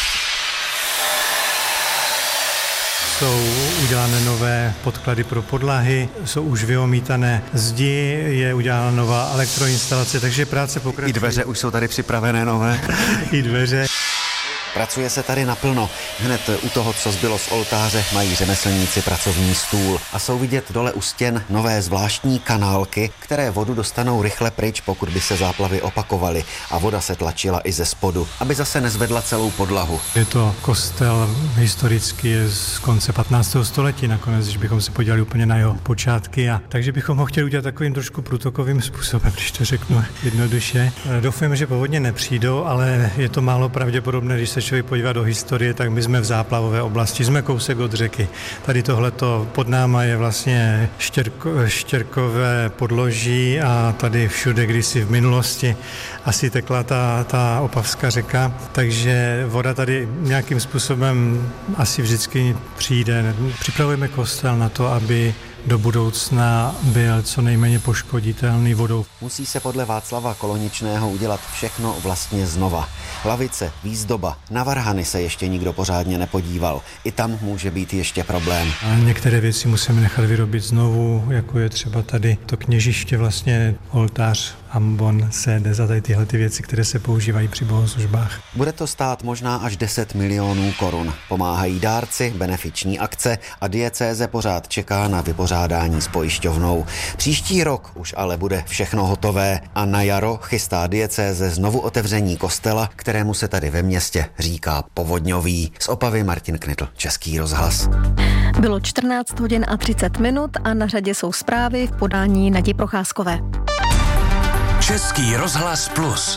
Jsou udělané nové podklady pro podlahy, jsou už vyomítané zdi, je udělána nová elektroinstalace, takže práce pokračuje. I dveře už jsou tady připravené nové. I dveře. Pracuje se tady naplno. Hned u toho, co zbylo z oltáře, mají řemeslníci pracovní stůl a jsou vidět dole u stěn nové zvláštní kanálky, které vodu dostanou rychle pryč, pokud by se záplavy opakovaly, a voda se tlačila i ze spodu, aby zase nezvedla celou podlahu. Je to kostel historicky je z konce patnáctého století nakonec, když bychom se podívali úplně na jeho počátky, a takže bychom ho chtěli udělat takovým trošku průtokovým způsobem, když to řeknu jednoduše. Doufám, že povodně nepřijdou, ale je to málo pravděpodobné, když se člověk podívá do historie, tak my jsme v záplavové oblasti, jsme kousek od řeky. Tady tohleto pod náma je vlastně štěrko, štěrkové podloží a tady všude kdysi v minulosti asi tekla ta, ta Opavská řeka, takže voda tady nějakým způsobem asi vždycky přijde. Připravujeme kostel na to, aby do budoucna byl co nejméně poškoditelný vodou. Musí se podle Václava Koloničného udělat všechno vlastně znova. Lavice, výzdoba, na varhany se ještě nikdo pořádně nepodíval. I tam může být ještě problém. A některé věci musíme nechat vyrobit znovu, jako je třeba tady to kněžiště, vlastně oltář, ambon, sédes a tady tyhle ty věci, které se používají při bohoslužbách. Bude to stát možná až deset milionů korun. Pomáhají dárci, benefiční akce a diecéze pořád čeká na vypořádání s pojišťovnou. Příští rok už ale bude všechno hotové a na jaro chystá diecéze znovu otevření kostela, kterému se tady ve městě říká Povodňový. Z Opavy Martin Knitl, Český rozhlas. Bylo čtrnáct hodin a třicet minut a na řadě jsou zprávy v podání Nadi Procházkové. Český rozhlas plus.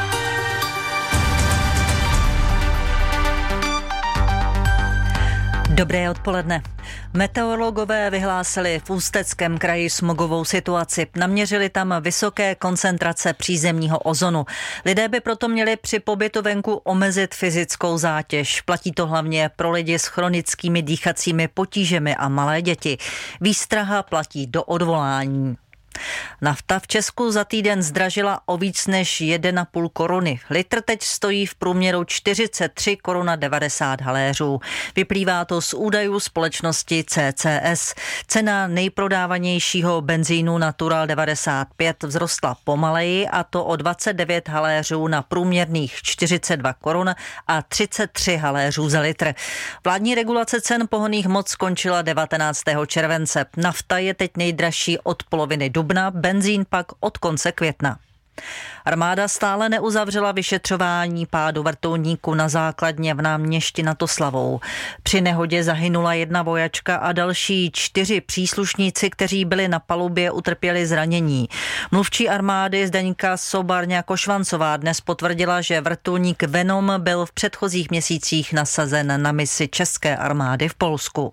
Dobré odpoledne. Meteorologové vyhlásili v Ústeckém kraji smogovou situaci. Naměřili tam vysoké koncentrace přízemního ozonu. Lidé by proto měli při pobytu venku omezit fyzickou zátěž. Platí to hlavně pro lidi s chronickými dýchacími potížemi a malé děti. Výstraha platí do odvolání. Nafta v Česku za týden zdražila o víc než jedna a půl koruny. Litr teď stojí v průměru čtyřicet tři korun devadesát haléřů. Vyplývá to z údajů společnosti C C S. Cena nejprodávanějšího benzínu Natural devadesát pět vzrostla pomaleji, a to o dvacet devět haléřů na průměrných čtyřicet dva korun a třicet tři haléřů za litr. Vládní regulace cen pohonných hmot skončila devatenáctého července. Nafta je teď nejdražší od poloviny dubna, benzín pak od konce května. Armáda stále neuzavřela vyšetřování pádu vrtulníku na základně v Náměšti nad Oslavou. Při nehodě zahynula jedna vojačka a další čtyři příslušníci, kteří byli na palubě, utrpěli zranění. Mluvčí armády Zdeňka Sobarňa-Košvancová dnes potvrdila, že vrtulník Venom byl v předchozích měsících nasazen na misi české armády v Polsku.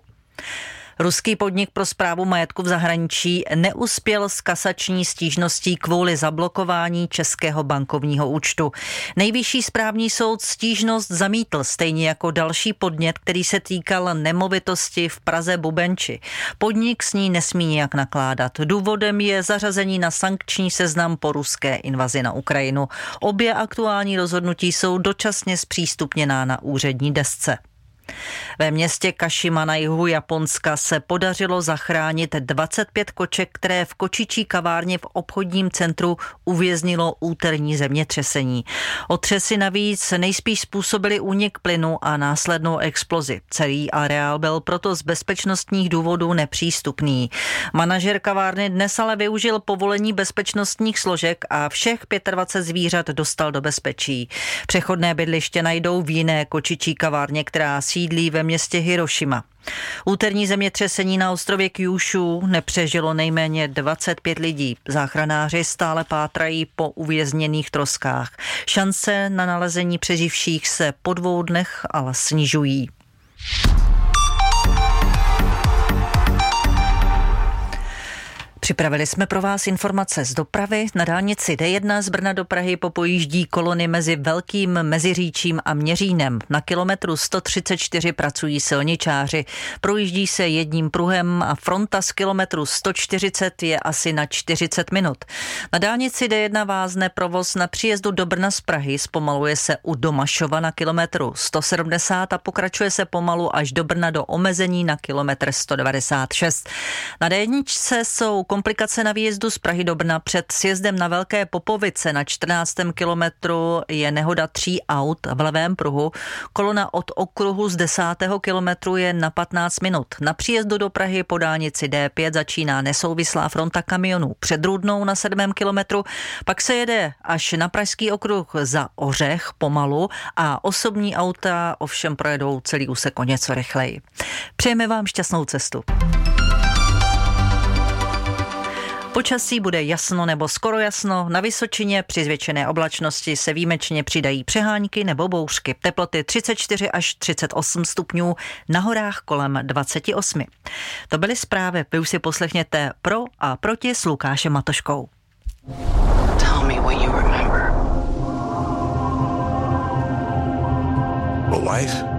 Ruský podnik pro správu majetku v zahraničí neuspěl s kasační stížností kvůli zablokování českého bankovního účtu. Nejvyšší správní soud stížnost zamítl, stejně jako další podnět, který se týkal nemovitosti v Praze Bubenči. Podnik s ní nesmí nijak nakládat. Důvodem je zařazení na sankční seznam po ruské invazi na Ukrajinu. Obě aktuální rozhodnutí jsou dočasně zpřístupněná na úřední desce. Ve městě Kašima na jihu Japonska se podařilo zachránit dvacet pět koček, které v kočičí kavárně v obchodním centru uvěznilo úterní zemětřesení. Otřesy navíc nejspíš způsobily únik plynu a následnou explozi. Celý areál byl proto z bezpečnostních důvodů nepřístupný. Manažer kavárny dnes ale využil povolení bezpečnostních složek a všech dvacet pět zvířat dostal do bezpečí. Přechodné bydliště najdou v jiné kočičí kavárně, která sídlí ve městě Hirošima. Úterní zemětřesení na ostrově Kyushu nepřežilo nejméně dvacet pět lidí. Záchranáři stále pátrají po uvězněných troskách. Šance na nalezení přeživších se po dvou dnech ale snižují. Připravili jsme pro vás informace z dopravy. Na dálnici D jedna z Brna do Prahy popojíždí kolony mezi Velkým Meziříčím a Měřínem. Na kilometru sto třicet čtyři pracují silničáři. Projíždí se jedním pruhem a fronta z kilometru sto čtyřicet je asi na čtyřicet minut. Na dálnici D jedna vázne provoz na příjezdu do Brna z Prahy. Zpomaluje se u Domašova na kilometru sto sedmdesát a pokračuje se pomalu až do Brna do omezení na kilometr sto devadesát šest. Na D jedna jsou komplikace na výjezdu z Prahy do Brna. Před sjezdem na Velké Popovice na čtrnáctém kilometru je nehoda tří aut v levém pruhu. Kolona od okruhu z desátého kilometru je na patnáct minut. Na příjezdu do Prahy po dálnici D pět začíná nesouvislá fronta kamionů před Rudnou na sedmém kilometru, pak se jede až na pražský okruh za Ořech pomalu a osobní auta ovšem projedou celý úsek o něco rychleji. Přejeme vám šťastnou cestu. Počasí bude jasno nebo skoro jasno, na Vysočině při zvětšené oblačnosti se výjimečně přidají přehánky nebo bouřky. Teploty třicet čtyři až třicet osm stupňů, na horách kolem dvacet osm. To byly zprávy, vy už si poslechněte pro a proti s Lukášem Matoškou. Tell me what you remember. A life?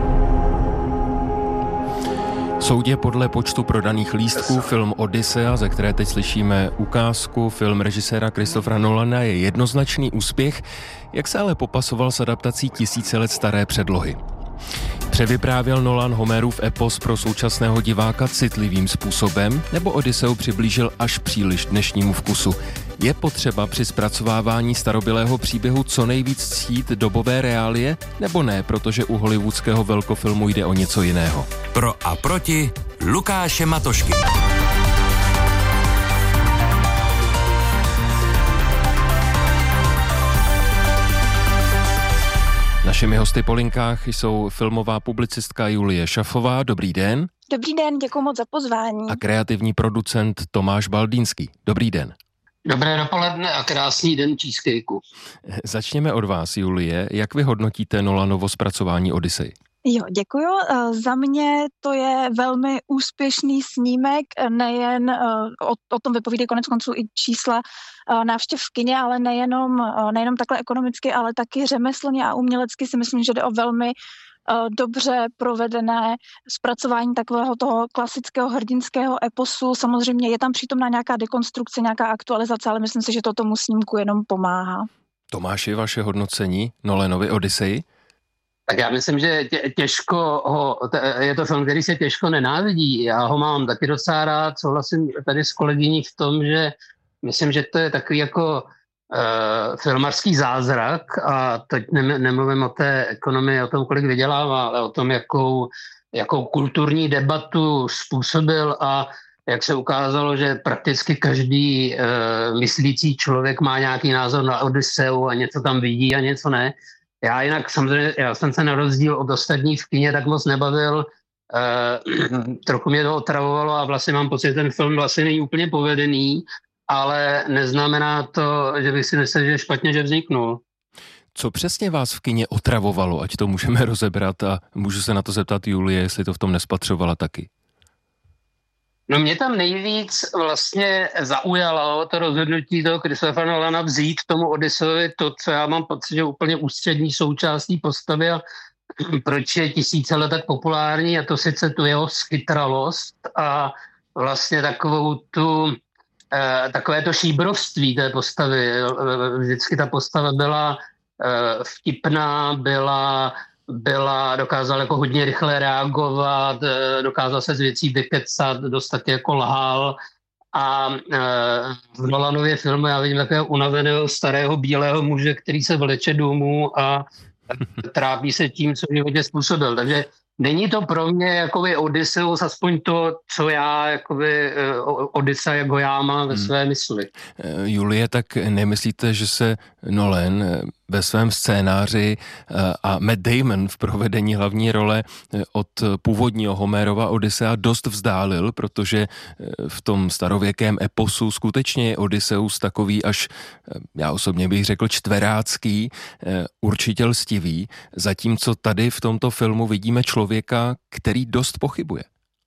Soudě podle počtu prodaných lístků film Odyssea, ze které teď slyšíme ukázku, film režiséra Christophera Nolana je jednoznačný úspěch, jak se ale popasoval s adaptací tisíce let staré předlohy. Převyprávěl Nolan Homerův epos pro současného diváka citlivým způsobem, nebo Odysseu přiblížil až příliš dnešnímu vkusu? Je potřeba při zpracovávání starobylého příběhu co nejvíc ctít dobové reálie, nebo ne, protože u hollywoodského velkofilmu jde o něco jiného? Pro a proti Lukáše Matošky. Našimi hosty po linkách jsou filmová publicistka Julie Šafová. Dobrý den. Dobrý den, děkuji moc za pozvání. A kreativní producent Tomáš Baldýnský. Dobrý den. Dobré dopoledne a krásný den cheesecakeu. Začněme od vás, Julie. Jak vy hodnotíte Nolanovo zpracování Odyssey? Jo, děkuju. Za mě to je velmi úspěšný snímek, nejen o, o tom vypovídají konec konců i čísla návštěv v kině, ale nejenom, nejenom takhle ekonomicky, ale taky řemeslně a umělecky si myslím, že jde o velmi dobře provedené zpracování takového toho klasického hrdinského eposu. Samozřejmě je tam přítomná nějaká dekonstrukce, nějaká aktualizace, ale myslím si, že to tomu snímku jenom pomáhá. Tomáši, vaše hodnocení Nolanovi Odyssey? Tak já myslím, že tě, těžko ho, je to film, který se těžko nenávidí. Já ho mám taky docela rád, souhlasím tady s kolegyní v tom, že myslím, že to je takový jako uh, filmarský zázrak a teď ne, nemluvím o té ekonomii, o tom, kolik vydělává, ale o tom, jakou, jakou kulturní debatu způsobil a jak se ukázalo, že prakticky každý uh, myslící člověk má nějaký názor na Odysseu a něco tam vidí a něco ne. Já jinak samozřejmě, já jsem se na rozdíl od ostatních v kině tak moc nebavil, uh, trochu mě to otravovalo a vlastně mám pocit, že ten film vlastně není úplně povedený, ale neznamená to, že bych si myslel, že je špatně, že vzniknul. Co přesně vás v kině otravovalo, ať to můžeme rozebrat a můžu se na to zeptat Julie, jestli to v tom nespatřovala taky? No mě tam nejvíc vlastně zaujalo to rozhodnutí toho Christophera Nolana vzít tomu Odysseovi to, co já mám pocit, že úplně ústřední součástí postavy a proč je tisíce let tak populární a to sice tu jeho schytralost a vlastně takovou tu, eh, takové to šíbrovství té postavy. Vždycky ta postava byla eh, vtipná, byla byla, dokázal jako hodně rychle reagovat, dokázal se z věcí vykecat, dost taky jako lhal a v Nolanově filmu já vidím takového unaveného starého bílého muže, který se vleče domů a trápí se tím, co v životě způsobil. Takže není to pro mě jakoby Odysseus, aspoň to, co já, jakoby Odyssea, jak ho já mám ve své mysli. Julie, tak nemyslíte, že se Nolan ve svém scénáři a Matt Damon v provedení hlavní role od původního Homerova Odyssea dost vzdálil, protože v tom starověkém eposu skutečně je Odysseus takový až, já osobně bych řekl, čtverácký, určitě lstivý, zatímco tady v tomto filmu vidíme člověka, který dost pochybuje.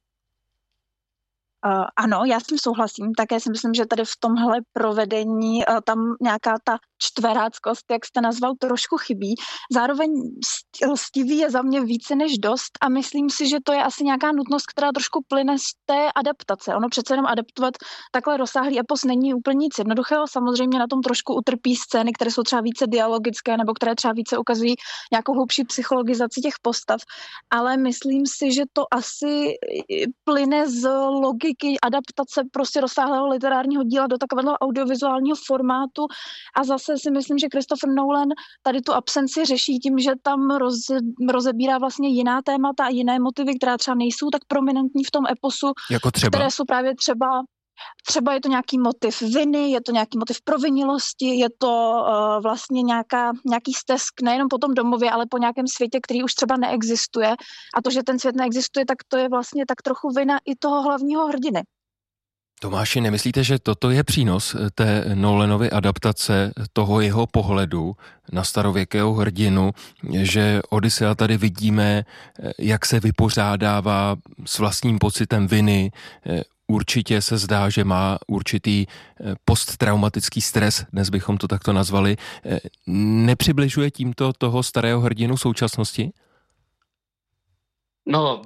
Uh, ano, já s tím souhlasím. Také si myslím, že tady v tomhle provedení uh, tam nějaká ta čtveráckost, jak jste nazval, trošku chybí. Zároveň lstivý je za mě více než dost a myslím si, že to je asi nějaká nutnost, která trošku plyne z té adaptace. Ono přece jenom adaptovat takhle rozsáhlý epos není úplně nic jednoduchého. Samozřejmě na tom trošku utrpí scény, které jsou třeba více dialogické nebo které třeba více ukazují nějakou hlubší psychologizaci těch postav. Ale myslím si, že to asi plyne z logiky triky, adaptace prostě rozsáhlého literárního díla do takového audiovizuálního formátu a zase si myslím, že Christopher Nolan tady tu absenci řeší tím, že tam roze, rozebírá vlastně jiná témata a jiné motivy, která třeba nejsou tak prominentní v tom eposu, jako třeba? Které jsou právě třeba Třeba je to nějaký motiv viny, je to nějaký motiv provinilosti, je to uh, vlastně nějaká, nějaký stesk nejenom po tom domově, ale po nějakém světě, který už třeba neexistuje. A to, že ten svět neexistuje, tak to je vlastně tak trochu vina i toho hlavního hrdiny. Tomáši, nemyslíte, že toto je přínos té Nolanovy adaptace, toho jeho pohledu na starověkého hrdinu, že Odysea tady vidíme, jak se vypořádává s vlastním pocitem viny, určitě se zdá, že má určitý posttraumatický stres, dnes bychom to takto nazvali. Nepřibližuje tímto toho starého hrdinu současnosti? No,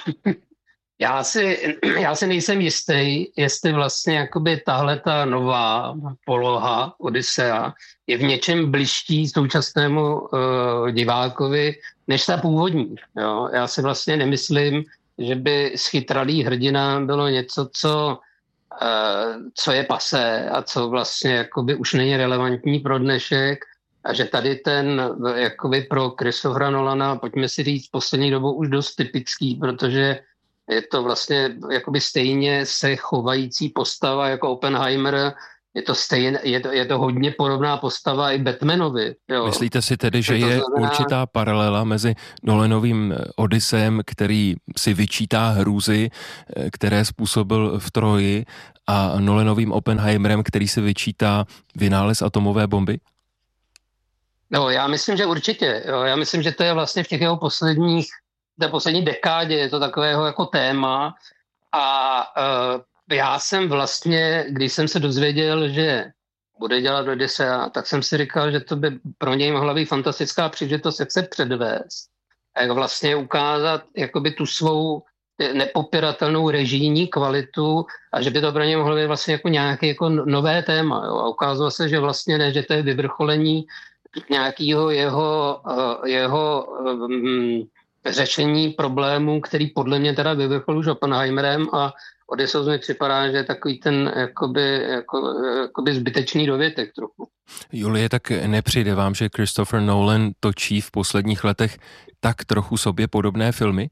já si, já si nejsem jistý, jestli vlastně jakoby tahle ta nová poloha Odysea je v něčem bližší současnému uh, divákovi než ta původní. Jo? Já si vlastně nemyslím, že by schytralý hrdina bylo něco, co, uh, co je pasé a co vlastně jakoby už není relevantní pro dnešek a že tady ten jakoby pro Christophera Nolana, pojďme si říct, poslední dobou už dost typický, protože je to vlastně jakoby stejně se chovající postava jako Oppenheimer, je to, stejně, je to, je to hodně podobná postava i Batmanovi. Jo. Myslíte si tedy, že je je znamená... určitá paralela mezi Nolanovým Odyseem, který si vyčítá hrůzy, které způsobil v Troji, a Nolanovým Oppenheimerem, který si vyčítá vynález atomové bomby? No, já myslím, že určitě. Jo. Já myslím, že to je vlastně v těch jeho posledních, té poslední dekádě, je to takového jako téma a uh, já jsem vlastně, když jsem se dozvěděl, že bude dělat Odysea, tak jsem si říkal, že to by pro něj mohla být fantastická příležitost, jak se předvést a jak vlastně ukázat jakoby tu svou nepopiratelnou režijní kvalitu a že by to pro něj mohlo být vlastně jako nějaké jako nové téma. Jo? A ukázalo se, že vlastně ne, že to je vyvrcholení nějakého jeho, jeho um, řešení problémů, který podle mě teda vyvrcholil už Oppenheimerem a Odysseus mi připadá, že je takový ten jakoby, jako, jakoby zbytečný dovětek trochu. Julie, tak nepřijde vám, že Christopher Nolan točí v posledních letech tak trochu sobě podobné filmy?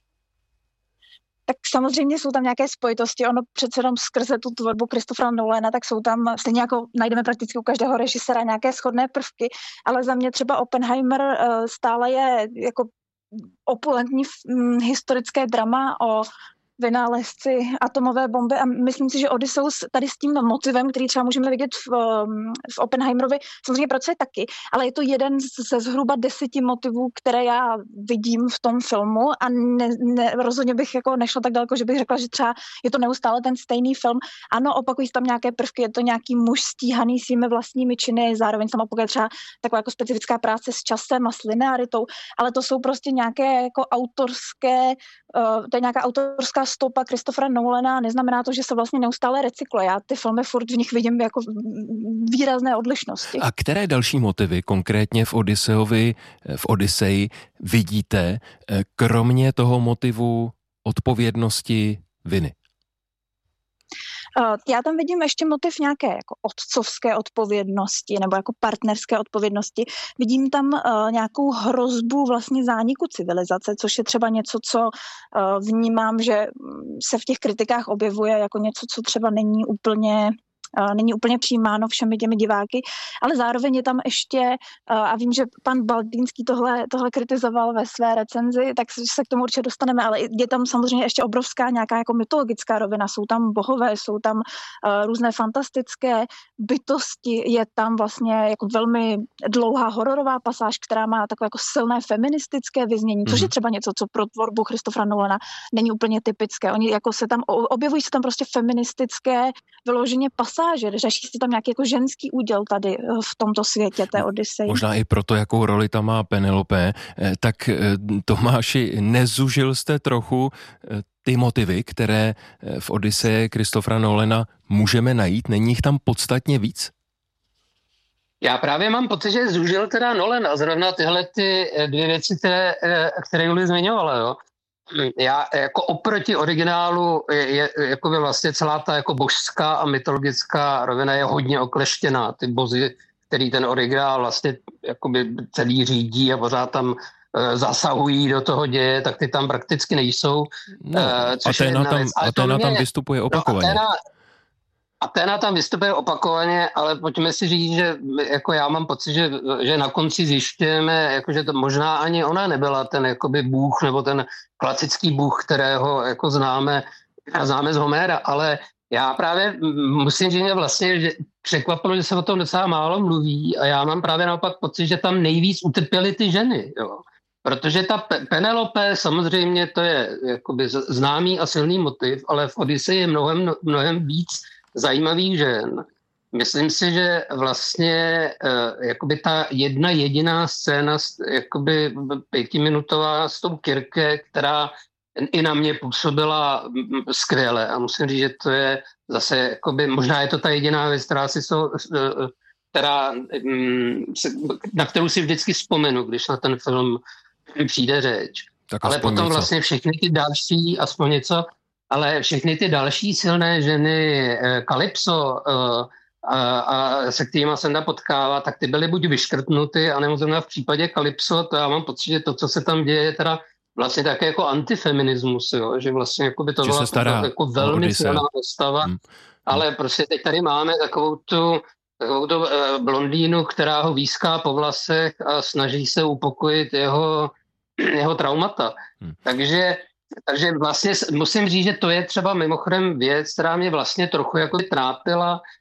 Tak samozřejmě jsou tam nějaké spojitosti, ono přece jenom skrze tu tvorbu Christophera Nolana, tak jsou tam, stejně jako najdeme prakticky u každého režisera nějaké shodné prvky, ale za mě třeba Oppenheimer stále je jako opulentní historické drama o vynálezci atomové bomby a myslím si, že Odysseus tady s tím motivem, který třeba můžeme vidět v, v Oppenheimerovi, samozřejmě pracuje taky, ale je to jeden ze zhruba deseti motivů, které já vidím v tom filmu a ne, ne, rozhodně bych jako nešla tak daleko, že bych řekla, že třeba je to neustále ten stejný film. Ano, opakují tam nějaké prvky, je to nějaký muž stíhaný svými vlastními činy, zároveň tam opakuje třeba taková jako specifická práce s časem a s linearitou, ale to jsou prostě nějaké jako autorské, uh, to je nějaká autorská stopa Christophera Nolana, neznamená to, že se vlastně neustále recykluje. Já ty filmy furt v nich vidím jako výrazné odlišnosti. A které další motivy konkrétně v Odysseovi, v Odyseji vidíte, kromě toho motivu odpovědnosti viny? Já tam vidím ještě motiv nějaké jako otcovské odpovědnosti nebo jako partnerské odpovědnosti. Vidím tam uh, nějakou hrozbu vlastně zániku civilizace, což je třeba něco, co uh, vnímám, že se v těch kritikách objevuje jako něco, co třeba není úplně není úplně přijímáno všemi těmi diváky, ale zároveň je tam ještě, a vím, že pan Baldýnský tohle, tohle kritizoval ve své recenzi, tak se k tomu určitě dostaneme, ale je tam samozřejmě ještě obrovská nějaká jako mytologická rovina, jsou tam bohové, jsou tam uh, různé fantastické bytosti, je tam vlastně jako velmi dlouhá hororová pasáž, která má takové jako silné feministické vyznění, což je třeba něco, co pro tvorbu Christophera Nolana není úplně typické. Oni jako se tam, objevují se tam prostě feministické vyloženě pasáže, řeší se tam nějaký jako ženský úděl tady v tomto světě té Odyseji. Možná i proto, jakou roli tam má Penelope. Tak Tomáši, nezužil jste trochu ty motivy, které v Odyseji Christophera Nolana můžeme najít? Není jich tam podstatně víc? Já právě mám pocit, že zužil teda Nolan a zrovna tyhle ty dvě věci, které, které Julie zmiňovala, jo. Já jako oproti originálu je, je jako vlastně celá ta jako božská a mytologická rovina je hodně okleštěná. Ty bozy, který ten originál vlastně jakoby celý řídí a pořád tam e, zasahují do toho děje, tak ty tam prakticky nejsou. No, e, což Aténa je tam, věc. Aténa mě, tam vystupuje opakovaně. No, Aténa, Aténa tam vystupuje opakovaně, ale pojďme si říct, že jako já mám pocit, že, že na konci zjišťujeme, jako, že to možná ani ona nebyla ten jakoby bůh nebo ten klasický bůh, kterého jako známe, známe z Homéra, ale já právě musím říct, že vlastně že překvapilo, že se o tom docela málo mluví a já mám právě naopak pocit, že tam nejvíc utrpěly ty ženy, jo. Protože ta Penelope samozřejmě to je jakoby známý a silný motiv, ale v Odyseji je mnohem, mnohem víc zajímavých žen. Myslím si, že vlastně uh, jakoby ta jedna jediná scéna, jakoby pětiminutová s tou Kirke, která i na mě působila skvěle a musím říct, že to je zase jakoby, možná je to ta jediná věc, která si to, uh, která, um, na kterou si vždycky vzpomenu, když na ten film přijde řeč. Tak ale potom něco. Vlastně všechny ty další, aspoň něco, ale všechny ty další silné ženy, Kalypso a, a se kterými jsem tam potkává, tak ty byly buď vyškrtnuty, anebo zrovna v případě Kalypso, to já mám pocit, že to, co se tam děje, je teda vlastně také jako antifeminismus, jo? Že vlastně jako by to byla jako, jako velmi silná postava, hmm. ale prostě teď tady máme takovou tu, takovou tu blondýnu, která ho výská po vlasech a snaží se upokojit jeho, jeho traumata. Hmm. Takže Takže vlastně musím říct, že to je třeba mimochodem věc, která mě vlastně trochu jako trápila